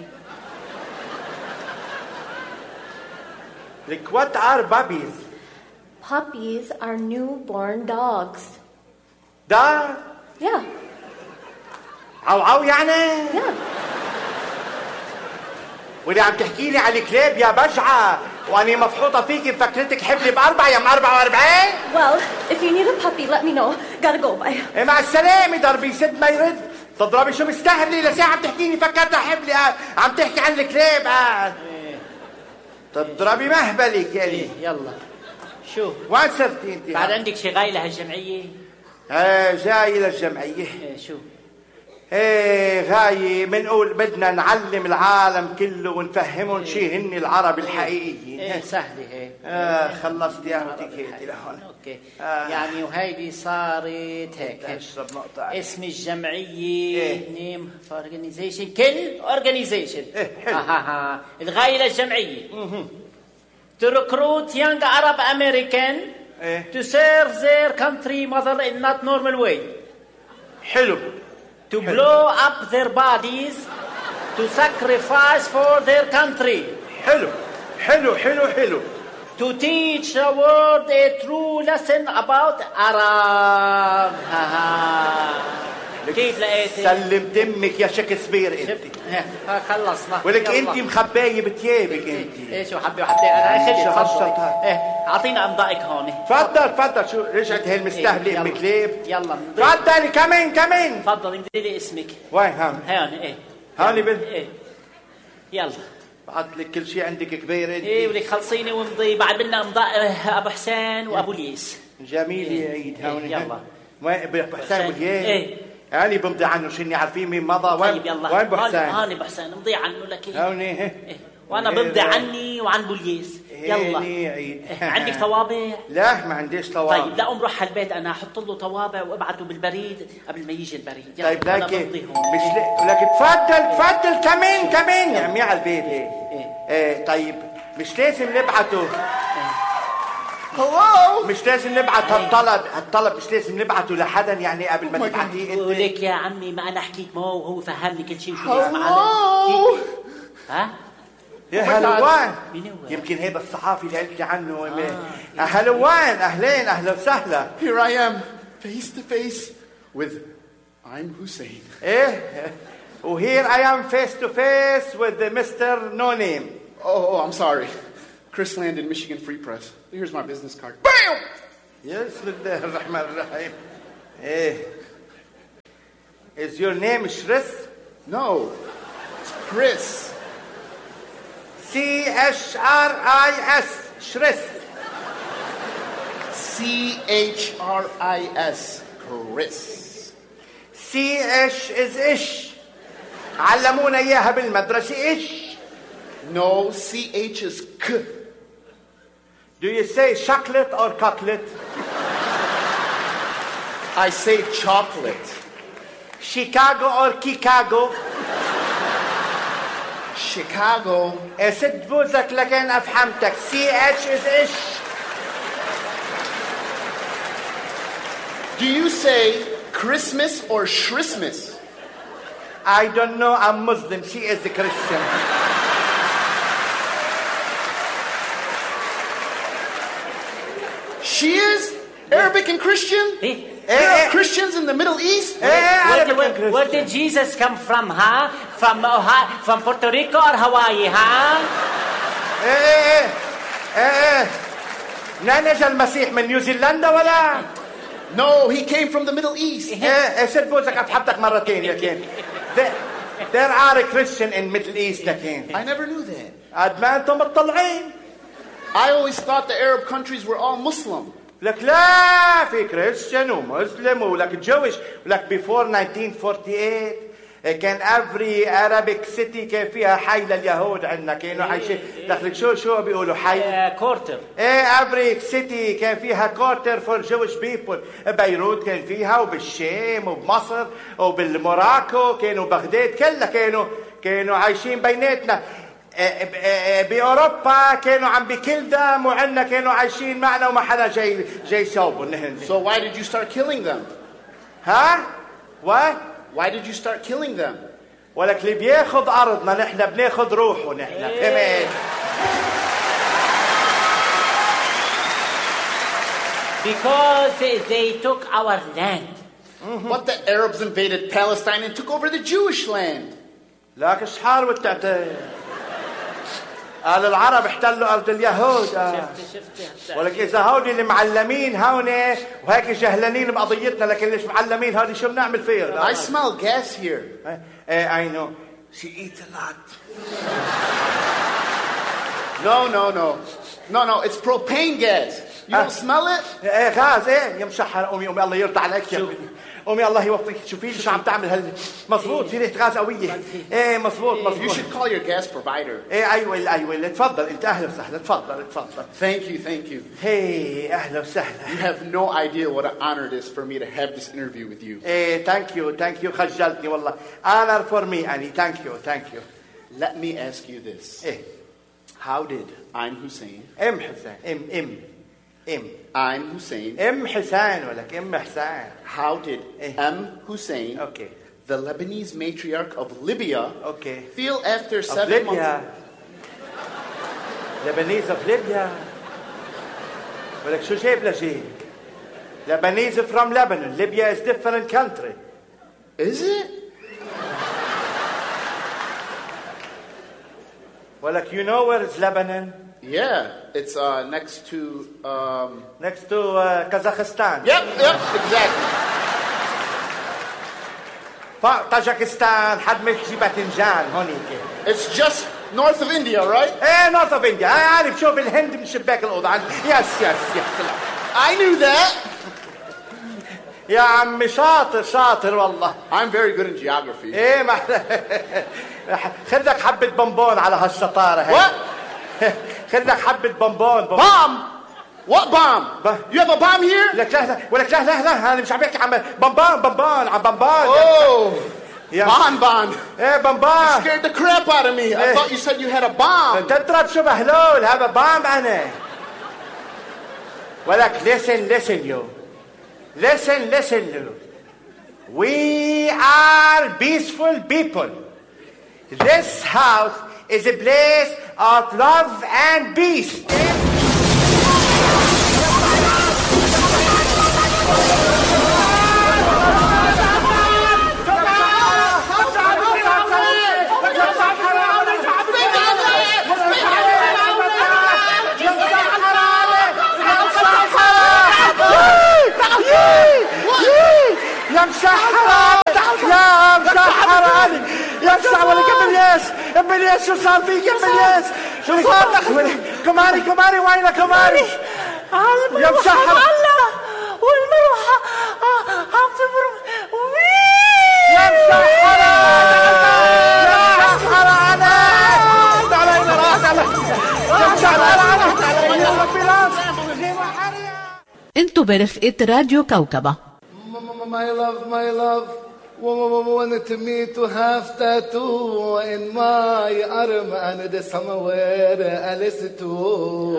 Like what are puppies?
Puppies are newborn dogs.
Dog?
Yeah.
عو يعني؟
Yeah.
واللي عم تحكي لي على الكلاب يا بجعة وأنا مفحوطة فيكي مفكرتك حبلي ب4 يا 44.
Well, if you need a puppy, let me know. Gotta go. Bye.
مع السلامة. ضربي سد ما يرد. تضربي شو مستهبلي لساعة عم تحكيني فكرتها حبلي عم تحكي عن الكلاب تضربي مهبلك يعني.
يلا شو
وين صرتي انت؟
بعد عندك شي غاية لهالجمعية؟
جاي للجمعية.
شو؟
غاية بنقول بدنا نعلم العالم كله ونفهمهم شي هن العرب الحقيقيين.
سهلة هيك.
خلصت يا اختي لهون.
اوكي. يعني وهيدي صارت هيك.
اشرب نقطة.
اسم الجمعية نيم اورجانيزيشن كل اورجانيزيشن. الغاية للجمعية to recruit young Arab American to serve their country mother in not normal way.
حلو.
To blow up their bodies to sacrifice for their country.
حلو.
To teach the world a true lesson about Arab. كيف لقيتي؟
سلمت امك يا شكسبير انت.
خلصنا.
ولك انت مخبايه بثيابك انت.
ايه شو حبي وحدي انا خلي ايه اعطينا امضائك هون.
تفضل شو رجعت هي المستهبله ام كليب.
يلا
تفضلي كمان.
تفضلي امضي لي اسمك.
وين هون
ايه
هون
ايه يلا
بعت لك كل شيء عندك كبير انت.
ايه ولك خلصيني وامضي بعد بدنا امضاء ابو حسين وابو ليس.
جميل يا عيد هون.
يلا
وين ابو حسين ابو ليس؟
ايه
أنا بمضي عنه شني عارفين مين مضى.
طيب يلا
وين ابو حسين؟
هون ابو حسين امضي عنه لك.
هون
وانا بمضي عني وعن بوليس. يلا عندك طوابع؟
لا ما عنديش طوابع.
طيب لا روح على البيت انا احط له طوابع وابعته بالبريد قبل ما يجي البريد.
طيب لكن تفضل كمان يا عمي على البيت هيك. طيب مش لازم نبعته.
Hello?
مش لازم نبعت هالطلب مش لازم نبعته لحدا يعني قبل ما تبعتيه انت.
ولك يا عمي ما انا حكيت معه وهو فهمني كل شيء.
Hello?
ها؟
يا هلوان. يمكن هذا الصحافي اللي قلت عنه. هلوان، اهلا وسهلا.
Here I am, face to face with I'm Hussein.
ايه وهير I am face to face with Mr. No Name.
Oh, I'm sorry. Chris Landon, Michigan Free Press. Here's my business card. BAM!
بسم الله الرحمن الرحيم. ايه Is your name Shris?
No, it's Chris.
C-H-R-I-S. Shris.
C-H-R-I-S. Chris.
C-H is ish. علمونا إياها بالمدرسة إيش.
No, C-H is K.
Do you say chocolate or cocklet?
I say chocolate.
Chicago or Chicago?
Chicago.
سد بوزك لكن أفهمتك. C-H is ish.
Do you say Christmas or Shrismas?
I don't know. I'm Muslim. She is a Christian.
She is Arabic and Christian? There are Christians in the Middle East?
Where did Jesus come from, huh? From Puerto Rico or Hawaii, huh?
نجا المسيح من نيوزيلندا ولا؟
No, he came from the Middle East.
سد بوزك أفحمتك مرتين لكن. There are a Christian in Middle East لكن.
I never knew that.
قد ما أنتم مطلعين.
I always thought the Arab countries were all Muslim.
لك لا في كريستيان ومسلم ولك جويش ولك before 1948 كان every Arabic city كان فيها حي لليهود عندنا كانوا عايشين دخلك شو بيقولوا حي
كورتر.
every city كان فيها كورتر for Jewish people. بيروت كان فيها وبالشام وبمصر وبالموراكو كانوا بغداد كلها كانوا عايشين بيناتنا. بأوروبا كانوا عم بكل دم وعنا كانوا عايشين معنا وما حدا جاي يصوبوا نهن.
So why did you start killing them?
ها؟ What?
Why did you start killing them?
ولك اللي بياخذ أرضنا نحن بناخذ روحه نحن. فهمت؟
Because they took our land.
But the Arabs invaded Palestine and took over the Jewish land.
لك اشحار والتعتي. قال العرب احتلوا أرض اليهود.
شفت.
ولك إذا هودي اللي معلمين هون وهيك جهلانين بقضيتنا لكن ليش معلمين هودي شو بنعمل فيهم؟
I smell gas here.
I know. She eats a lot.
No, it's propane gas. You don't smell it?
غاز يا مشحر. قومي الله يرضى عليك يا قومي الله يوفقك. شوفي لي شو عم تعمل مزبوط في ريحة غاز قوية. مزبوط.
You should call your gas provider.
أيوة تفضل أنت أهلا وسهلا. تفضل.
Thank you.
Hey أهلا وسهلا.
You have no idea what an honor it is for me to have this interview with you.
thank you خجلتني والله. honor for me أني. thank you.
Let me ask you this. How did I'm Hussein?
حسين.
I'm Hussein.
حسين ولك حسين.
How did M. Hussein,
okay,
the Lebanese matriarch of Libya,
okay,
feel after
of
7
Libya.
months?
Lebanese of Libya. ولك شو جايب لجيب؟ Lebanese from Lebanon. Libya is different country.
Is it?
ولك you know where is Lebanon?
Yeah, it's next to
Kazakhstan.
Yep, exactly.
طاجكستان حد ما يحكي باذنجان هونيك.
It's just north of India, right?
north of India. عارف شوف الهند من شباك الأوضة. Yes.
I knew that.
يا عمي شاطر والله.
I'm very good in geography.
خذ لك حبة بونبون على هالشطارة هي.
What?
خذ لك حبة بونبون.
Bomb? What bomb? You have a bomb here?
ولك لا أنا مش عم بحكي عم بونبون عم بونبون.
Oh. Bon.
بونبون.
You scared the crap out of me. I thought you said you had a bomb.
تضرب شو بهلول هذا بام أنا. ولك listen you. Listen you. We are peaceful people. This house is a place of love and peace. يا مسحر علي يا مسحر ولك ابليس شو صار فيك يا ابليس شو صار لك كماري وين كماري يا مسحر
والمروحة عم تبرم
يا مسحر علي يا مسحر علي
انتو برفقة راديو كوكبة.
My love, wanted me to have tattoo in my arm and somewhere else too.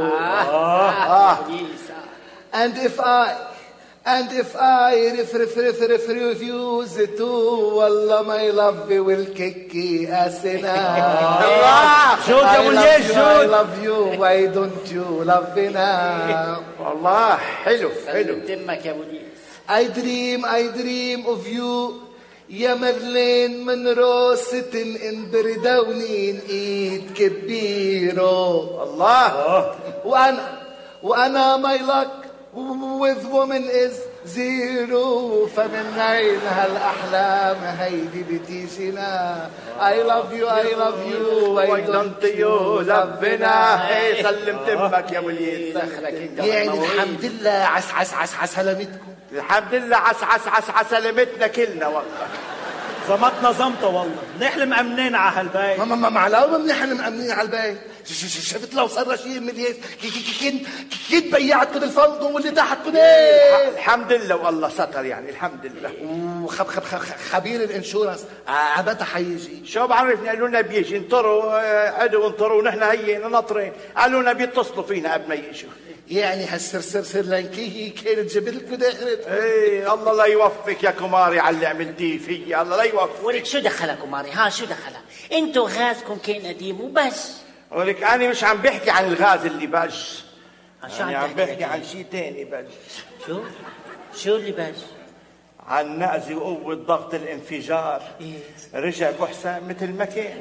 And if I refuse to, wallah my love will kick ass now. I love you, why don't you love me now?
والله حلو
تمك يا ابو ديس.
I dream of you يا مرلين منرو sitting in بردونين ايد كبيرو
الله.
وانا my luck with woman is zero فمن عين هالاحلام هيدي بتيجينا. I love you why don't you love me.
سلم تمك يا وليد.
يعني الحمد لله عس سلامتكم.
الحمد لله عس سلامتنا كلنا والله.
زمتنا زمطة والله. نحن مأمنين على هالبيت.
ما معلومة نحن مأمنين على البيت. شفت لو صار شيء مليان كنت بيعتكم الفندق واللي تحتكم ايه.
الحمد لله والله ستر يعني الحمد لله.
خبير الانشورنس عبتا حيجي.
شو بعرفني قالوا لنا بيجي انطروا عدوا انطروا ونحن هينا ناطرين. قالوا لنا بيتصلوا فينا قبل ما يجوا.
يعني هالسرسر لانكي كانت جبلكم دخلت.
ايه الله لا يوفقك يا كماري على اللي عملتيه فيي. الله لا يوفقك.
ولك شو دخلها كماري؟ شو دخلها؟ انتو غازكم كان قديم وبس.
ولك انا مش عم بحكي عن الغاز اللي بج.
يعني
عم بحكي عن شيء تاني بج.
شو اللي بج؟
عن نقزي وقوة ضغط الانفجار.
إيه؟
رجع ابو حسام مثل ما كان.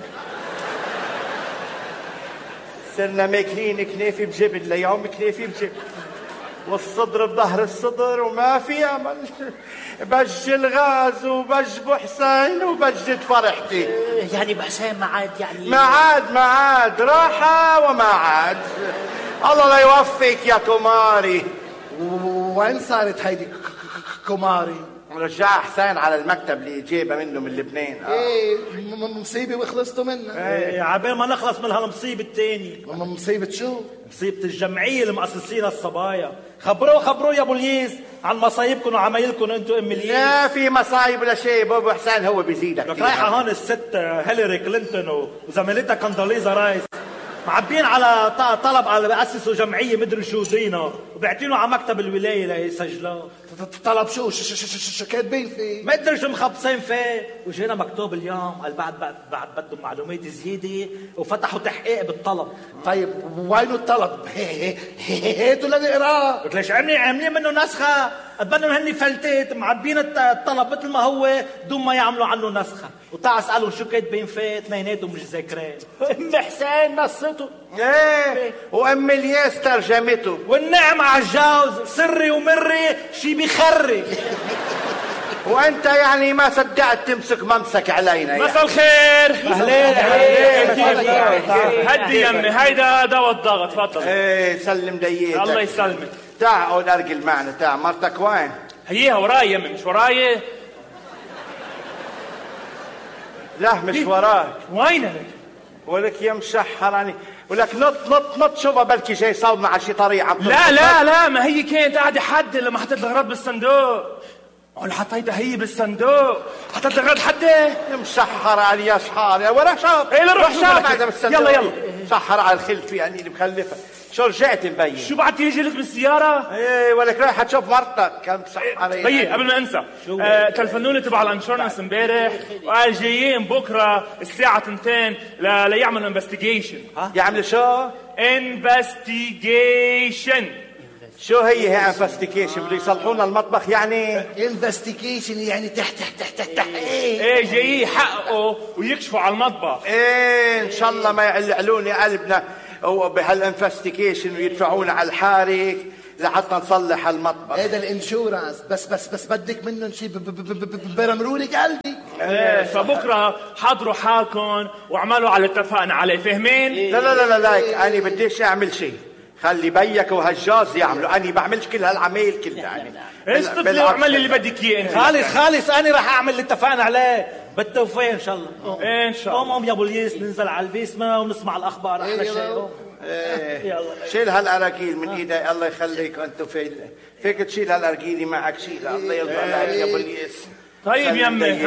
صرنا ماكلين كنافي بجبل ليوم كنافي بجبل والصدر بظهر الصدر وما في امل. بج الغاز وبج ابو حسين وبجت فرحتي.
يعني بحسين ما عاد يعني
ما عاد راحة وما عاد. الله لا يوفقك يا كماري.
وين صارت هيدي كماري؟
رجع حسين على المكتب اللي جايبه منه من لبنان.
ايه مصيبه وخلصتوا منها.
ايه عبال ما نخلص من هالمصيبه الثانيه.
مصيبه شو؟
مصيبه الجمعيه اللي مؤسسينها الصبايا. خبروا يا ابو الياس عن مصايبكم وعمايلكم انتم ام الياس.
لا في مصايب ولا شيء. ابو حسين هو بيزيدك.
رايحه هون الست هيلاري كلينتون وزميلتها كوندوليزا رايس معبين على طلب على بأسسوا جمعيه مدري شو زينه وبيعطينه على مكتب الولايه ليسجلوه.
طلب شو كاتبين فيه؟
ما ادري شو مخبصين فيه. وجينا مكتوب اليوم قال بعد بدهم معلومات زياده وفتحوا تحقيق بالطلب.
طيب وينو الطلب؟ هاتوا لنقراه.
قلت ليش عاملين منه نسخه؟ بدهم هني فلتات معبين الطلب مثل ما هو دون ما يعملوا عنه نسخه. وتعال اسالهم شو كاتبين فيه اثنيناتهم مش ذاكرين.
ام حسين نصته.
ايه وام الياس ترجمته.
والنعم على الجوز سري ومري شي بيخري.
وانت يعني ما صدقت تمسك ممسك علينا.
مساء الخير.
اهلين.
هدي يمي هيدا دواء الضغط تفضل.
ايه سلم ديتك.
الله يسلمك.
تعال اقعد ارجل معنا. تعال مرتك وين؟
هيها وراي يمي مش وراي.
لا مش وراك.
وينك؟
ولك يا مشحرني. ولك نط شوفها بلكي جاي صوبنا على شي طريقه.
لا ما هي كانت قاعده حد لما حطيت الغراض بالصندوق. ولا حطيتها هي بالصندوق. حطيت الغراض حد.
مشحر علي يا شحار يا ورا شاط.
ايه روح
شاط هذا بالصندوق.
يلا
متأخر على الخلفة يعني اللي مخلفة. شو رجعت مبين؟
شو بعد تيجي لك بالسيارة؟
ايه ولك رايحة تشوف مرتك كم صح علي.
طيب قبل ما انسى تلفنوني تبع الانشورنس امبارح وقال جايين بكره الساعة 2 ليعملوا انفستيجيشن.
يعملوا شو؟
انفستيجيشن.
شو هي انفستيجيشن؟ بده يصلحونا المطبخ يعني؟
انفستيجيشن يعني تحت
ايه جايين يحققوا ويكشفوا على المطبخ.
ايه ان شاء الله ما يعلعلوني قلبنا بهالانفستيجيشن ويدفعونا على الحارق لحتى نصلح المطبخ.
هذا الانشورانس بس بدك منهم شيء برمرولك قلبي.
ايه فبكره حضروا حالكم واعملوا على اللي اتفقنا عليه، فاهمين؟
لا انا بديش اعمل شيء، خلي بيك وهالجاز يعملوا، انا بعملش كل هالعمايل كلها يعني.
استطلع واعمل اللي بدك اياه انت.
خالص انا راح اعمل اللي اتفقنا عليه بالتوفيق ان شاء الله.
ايه ان شاء الله.
قوم يا ابو الياس ننزل على البيسمه ونسمع الاخبار احلى شيء.
شيل هالاراجيل من ايدي الله يخليك. انتوا فيك تشيل هالاراجيل معك، شيل الله يرضى عليك يا ابو الياس.
طيب يمي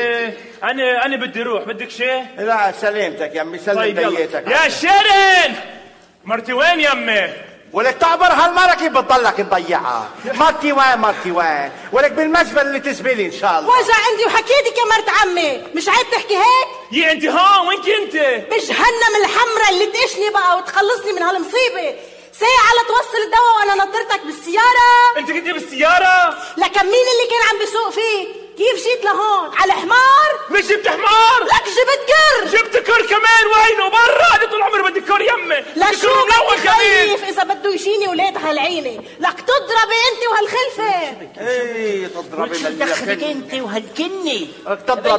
انا بدي اروح، بدك شيء؟
لا سلامتك يمي، سلم
طيب
ديتك.
يا شيرين مرتي وين يمي؟
ولك تعبر هالمرة كيف بتضلك مضيعها؟ مرتي وين؟ ولك بالمزبل اللي تزبلي ان شاء الله.
وجع عندي وحكيتك يا مرت عمي، مش عيب تحكي هيك؟
يا انت هون وين كنت؟
بجهنم الحمرة اللي تقشني بقى وتخلصني من هالمصيبة. ساعة لتوصل الدواء وانا نطرتك بالسيارة.
انت كنت بالسيارة؟
لكن مين اللي كان عم بيسوق فيك؟ كيف جيت لهون؟ على حمار؟
مش جبت حمار؟
لك جبت كر.
جبت كر كمان. وينه؟ برا. انا طول عمري بدي كر يمي.
لا شو بدي خايف اذا بده يجيني ولاد هالعينه. لك تضربي انت وهالخلفه.
ايه تضربي
شو دخلك انت وهالكني؟
تضرب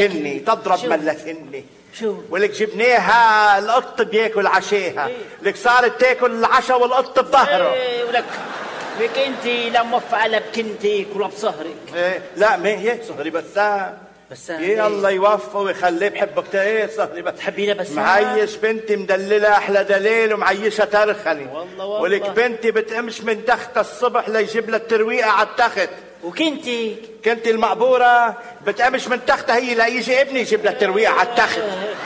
ملكني.
شو؟
ولك جبناها القط بياكل عشاها. لك صارت تاكل العشاء والقط بظهره.
ايه ولك انت لا موفقه لا بكنتك ولا بصهرك.
ايه لا ما هي صهري بسام. ايه الله يوفقه ويخليه بحبك. ايه صهري بس
تحبينا بس
معيش بنتي مدلله احلى دليل ومعيشها ترخني.
والله
ولك بنتي بتقمش من تختها الصبح ليجيب لها الترويقه على التخت.
وكنتي
المقبوره بتقمش من تختها هي ليجي ابني يجيب لها الترويقه على التخت.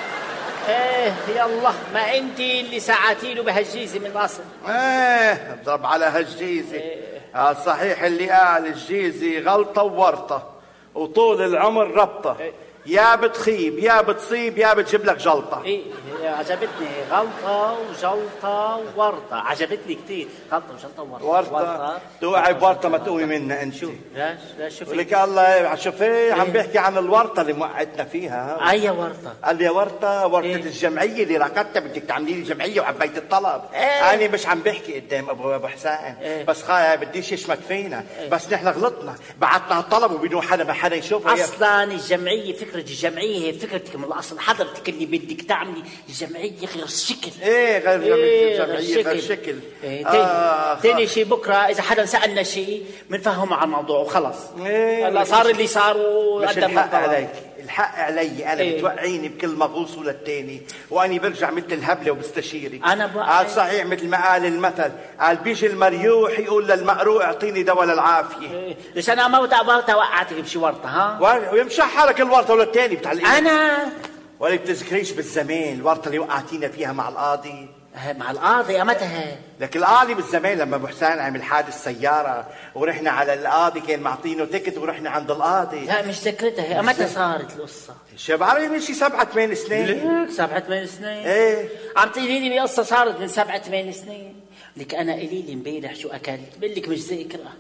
ايه يلا ما انت اللي ساعتي له بهالجيزه من الاصل.
ايه اضرب على هالجيزه. صحيح اللي قال الجيزه غلطه وورطه وطول العمر ربطه. يا بتخيب يا بتصيب يا بتجيب لك جلطه.
ايه عجبتني غلطه وجلطه وورطه، عجبتني كثير. غلطه وجلطه
وورطه. توقعي بورطه ما تقومي منها انت.
لا شوفي
ولك الله شوفي عم بيحكي عن الورطه اللي موقعتنا فيها.
اي ورطه؟
قال لي ورطه الجمعيه اللي ركضتها بدك تعملي لي جمعيه وعبيت الطلب. انا مش عم بحكي قدام ابو حسين. بس بديش يشمت فينا. بس نحن غلطنا بعتنا الطلب وبدون حدا ما حدا يشوفه.
اصلا الجمعيه فكره الجمعيه هي فكرتك من الاصل. حضرتك اللي بدك تعملي الجمعيه غير الشكل.
ايه غير الجمعيه غير الشكل.
تاني شيء بكره اذا حدا سالنا شيء بنفهمه على الموضوع وخلص. هلا صار اللي صار وقدمنا
الحق علي انا. بتوقعيني بكل مغوص للتاني وانا برجع مثل الهبله وبستشيري.
قال
صحيح مثل ما قال المثل، قال بيجي المريوح يقول للمقروء اعطيني دواء للعافيه.
ليش انا ما وقعتك بشي ورطه ها؟
ويمشحرك الورطه وللتاني بتعلقين.
انا
ولا بتذكريش بالزمان الورطه اللي وقعتينا فيها مع القاضي؟
مع القاضي امتى؟
لك القاضي بالزمان لما ابو حسين عمل حادث سياره ورحنا على القاضي كان معطينه تكت ورحنا عند القاضي.
لا مش ذكرتها. امتى صارت القصه؟
شباب عربي من شي 7-8 سنين.
7-8 سنين؟
ايه
عم تقولي لي قصه صارت من 7-8 سنين. لك انا قليل امبارح شو اكلت بقول لك مش ذاكره.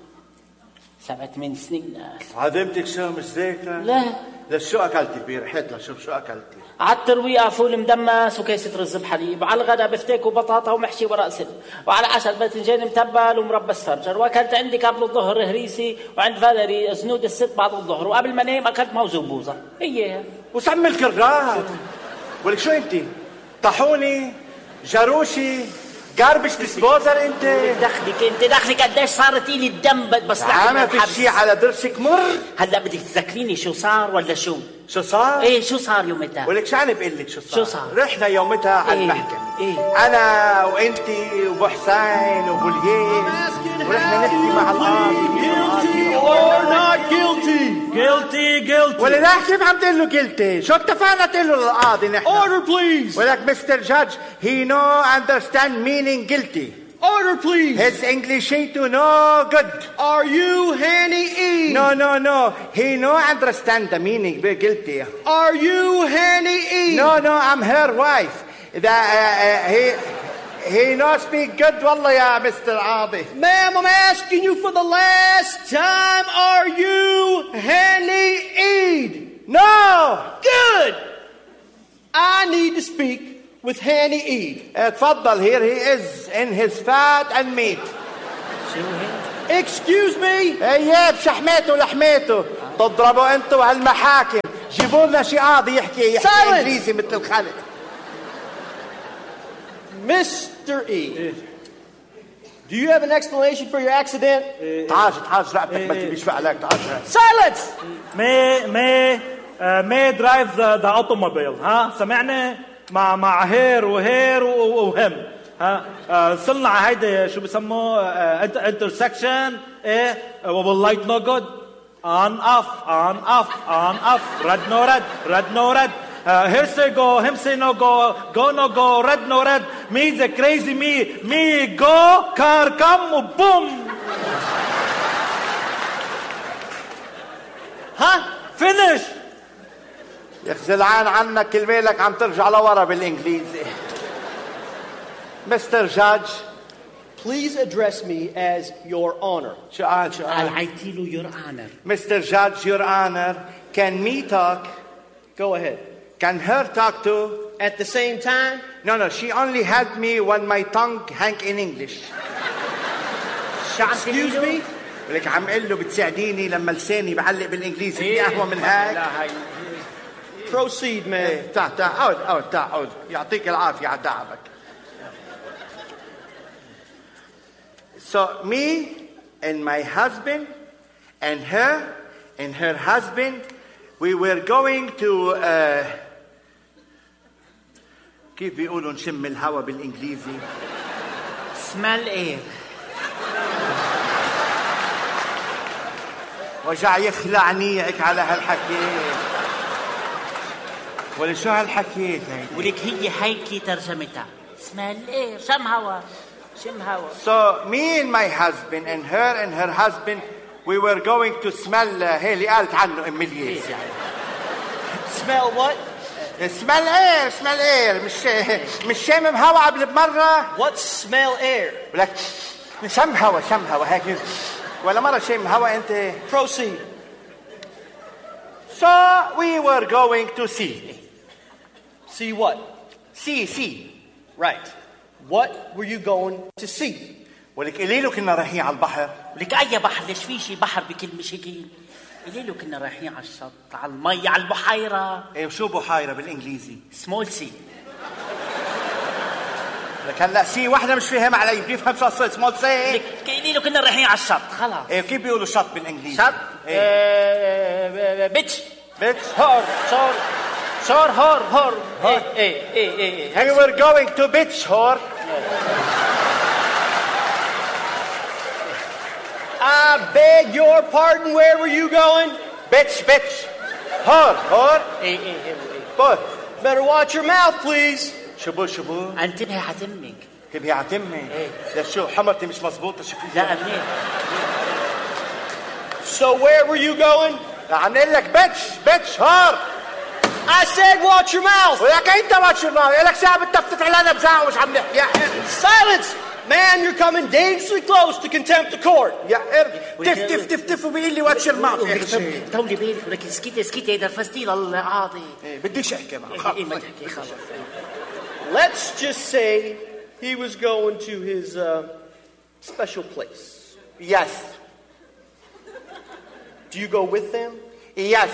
7-8 سنين
عدمتك شو مش ذاكره؟
لا
شو اكلتي امبارح؟ هات لشوف شو اكلتي.
على الترويقه فول مدمس وكيسه رز بحليب، وعلى الغداء بفتيك وبطاطا ومحشي ورق سلق، وعلى العشاء باذنجان متبل ومربى السرجر، واكلت عندي قبل الظهر هريسي وعند فاليري زنود الست بعد الظهر، وقبل ما انام اكلت موز وبوظه. هي
وسمي الكرات. ولك شو انت؟ طاحوني جاروشي جاربش ديسبوزر انت.
دخلك قديش صارت لي الدم بس
عامل في شيء على ضرسك مر.
هلا بدك تذكريني شو صار ولا شو
صار؟
ايه شو صار يومتها؟
ولك شو انا بقول لك شو صار؟
رحنا
يومتها على المحكمة. انا وانتي وابو حسين وابو الياس ورحنا نحكي مع القاضي
or not guilty. Guilty.
ولا لا كيف عم تقول له قلتي؟ شو اتفقنا تقول له للقاضي نحن؟
Order, please.
ولك Mr. Judge, he no understand meaning guilty.
Order, please.
His English ain't no good.
Are you Hanny E?
No. He no understand the meaning be guilty.
Are you Hanny E?
No, I'm her wife. He no speak good والله يا Mr. قاضي.
Ma'am, I'm asking you for the last time. Are you Hanny E?
No.
Good. I need to speak with Hanny E.
تفضل, here he is in his fat and meat.
Excuse me.
ايه بشحماته ولحماته تضربوا انتوا وهالمحاكم. جيبوا لنا شي قاضي يحكي انجليزي مثل الخلق.
Mr. E, do you have an explanation for your accident?
تعال رقبتك ما تبيش فعلك. تعال.
Silence. May drive the automobile. ها سمعنا مع هير وهم. ها صلنا على هيدا شو بسموه intersection. ايه واللايت no good. On off. Red no red. Here say go, him say no go no go, red no red. Me the crazy me go, car come, boom. Huh? Finish.
يا اخي زلعان عنك كلمة لك عم ترجع لورا بالانجليزي. Mr. Judge,
please address me as your honor.
شو قال
عيتيله your honor.
Mr. Judge, your honor, can me talk?
Go ahead.
Can her talk too?
At the same time?
No, she only had me when my tongue hang in English.
Excuse me?
ولك عم قل له بتساعديني لما لساني بعلق بالانجليزي في قهوة من هيك.
Proceed, man.
تعال يعطيك العافية على تعبك. So me and my husband and her husband, we were going to كيف بيقولوا نشم الهوا بالانجليزي؟
smell air.
وجع يخلعني هيك على هالحكي. ولا شو هالحكي هيك؟
ولك هيك ترجمتها. smell air. شم هوا.
So me and my husband and her husband, we were going to smell هي اللي قالت عنه ام الياس يعني.
Smell what?
smell air مش شامم هوا قبل بمرة.
What smell air?
ولك شم هوا هيك ولا مرة شامم هوا انت.
Proceed.
So we were going to see.
See what?
See.
Right. What were you going to see?
ولك قليله كنا رايحين على البحر.
ولك أي بحر؟ ليش في شي بحر بكل مشاكل؟ قليله كنا رايحين على الشط، على المي، على البحيرة.
ايه وشو بحيرة بالانجليزي؟
سمول سي.
لك هلا سي واحدة مش فاهم علي، بيفهم شو قصة سمول سي؟
لك قليله كنا رايحين على الشط، خلاص.
ايه كيف بيقولوا شط بالانجليزي؟
شط؟ بيتش. هور. ايه.
We were going to beach hor.
I beg your pardon, where were you going?
Beach. Hor.
ايه.
Better watch your mouth, please.
شبو.
انتبهي حتمك.
تبهي عتمي. ده شو حمرتي مش مزبوطة شو فيها؟
لا منيح.
So where were you going?
عم نقول لك beach hor.
I said watch your mouth.
ولك انت watch your mouth. لك ساعة بتفتت علينا بزعق ومش عم نحكي.
Silence! Man, you're coming dangerously close to contempt of court.
يا تف وبيقول لي watch your mouth.
طولي بالك ولك اسكتي درفستي للقاضي.
بديش احكي معك.
ما تحكي خلص.
Let's just say he was going to his special place.
Yes.
Do you go with them?
Yes.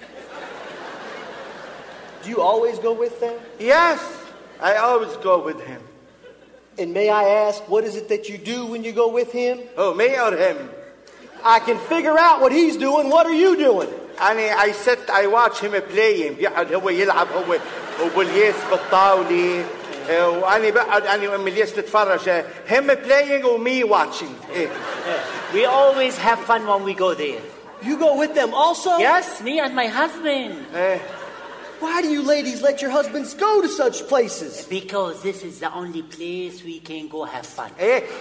Do you always go with them?
Yes. I always go with him.
And may I ask, what is it that you do when you go with him?
Oh, me or him?
I can figure out what he's doing. What are you doing?
I watch him playing. بيقعد هو يلعب هو وبوليس بالطاولة. وأنا بقعد أنا وأم الياس نتفرج. Him playing و me watching. إيه.
We always have fun when we go there.
You go with them also?
Yes, me and my husband.
Why do you ladies let your husbands go to such places?
Because this is the only place we can go have fun.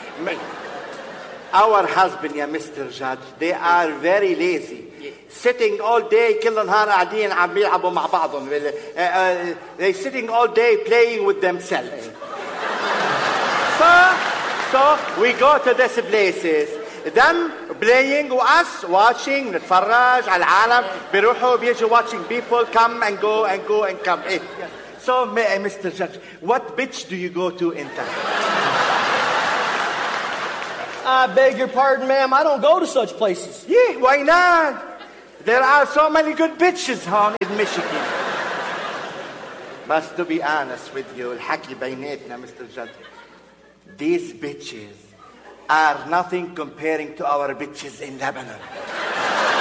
Our husband, يا Mr. Judge, they are very lazy. Sitting all day, كل نهار قاعدين عم يلعبوا مع بعضهم. They sitting all day playing with themselves. So we go to these places. Them playing us watching, نتفرج على العالم بيروحوا بيجوا watching people come and go and go and come. So Mr. Judge, what bitch do you go to in town?
I beg your pardon, ma'am. I don't go to such places.
Yeah, why not? There are so many good bitches in Michigan. But to be honest with you, الحكي بيناتنا, Mr. Judge, these bitches are nothing comparing to our bitches in Lebanon.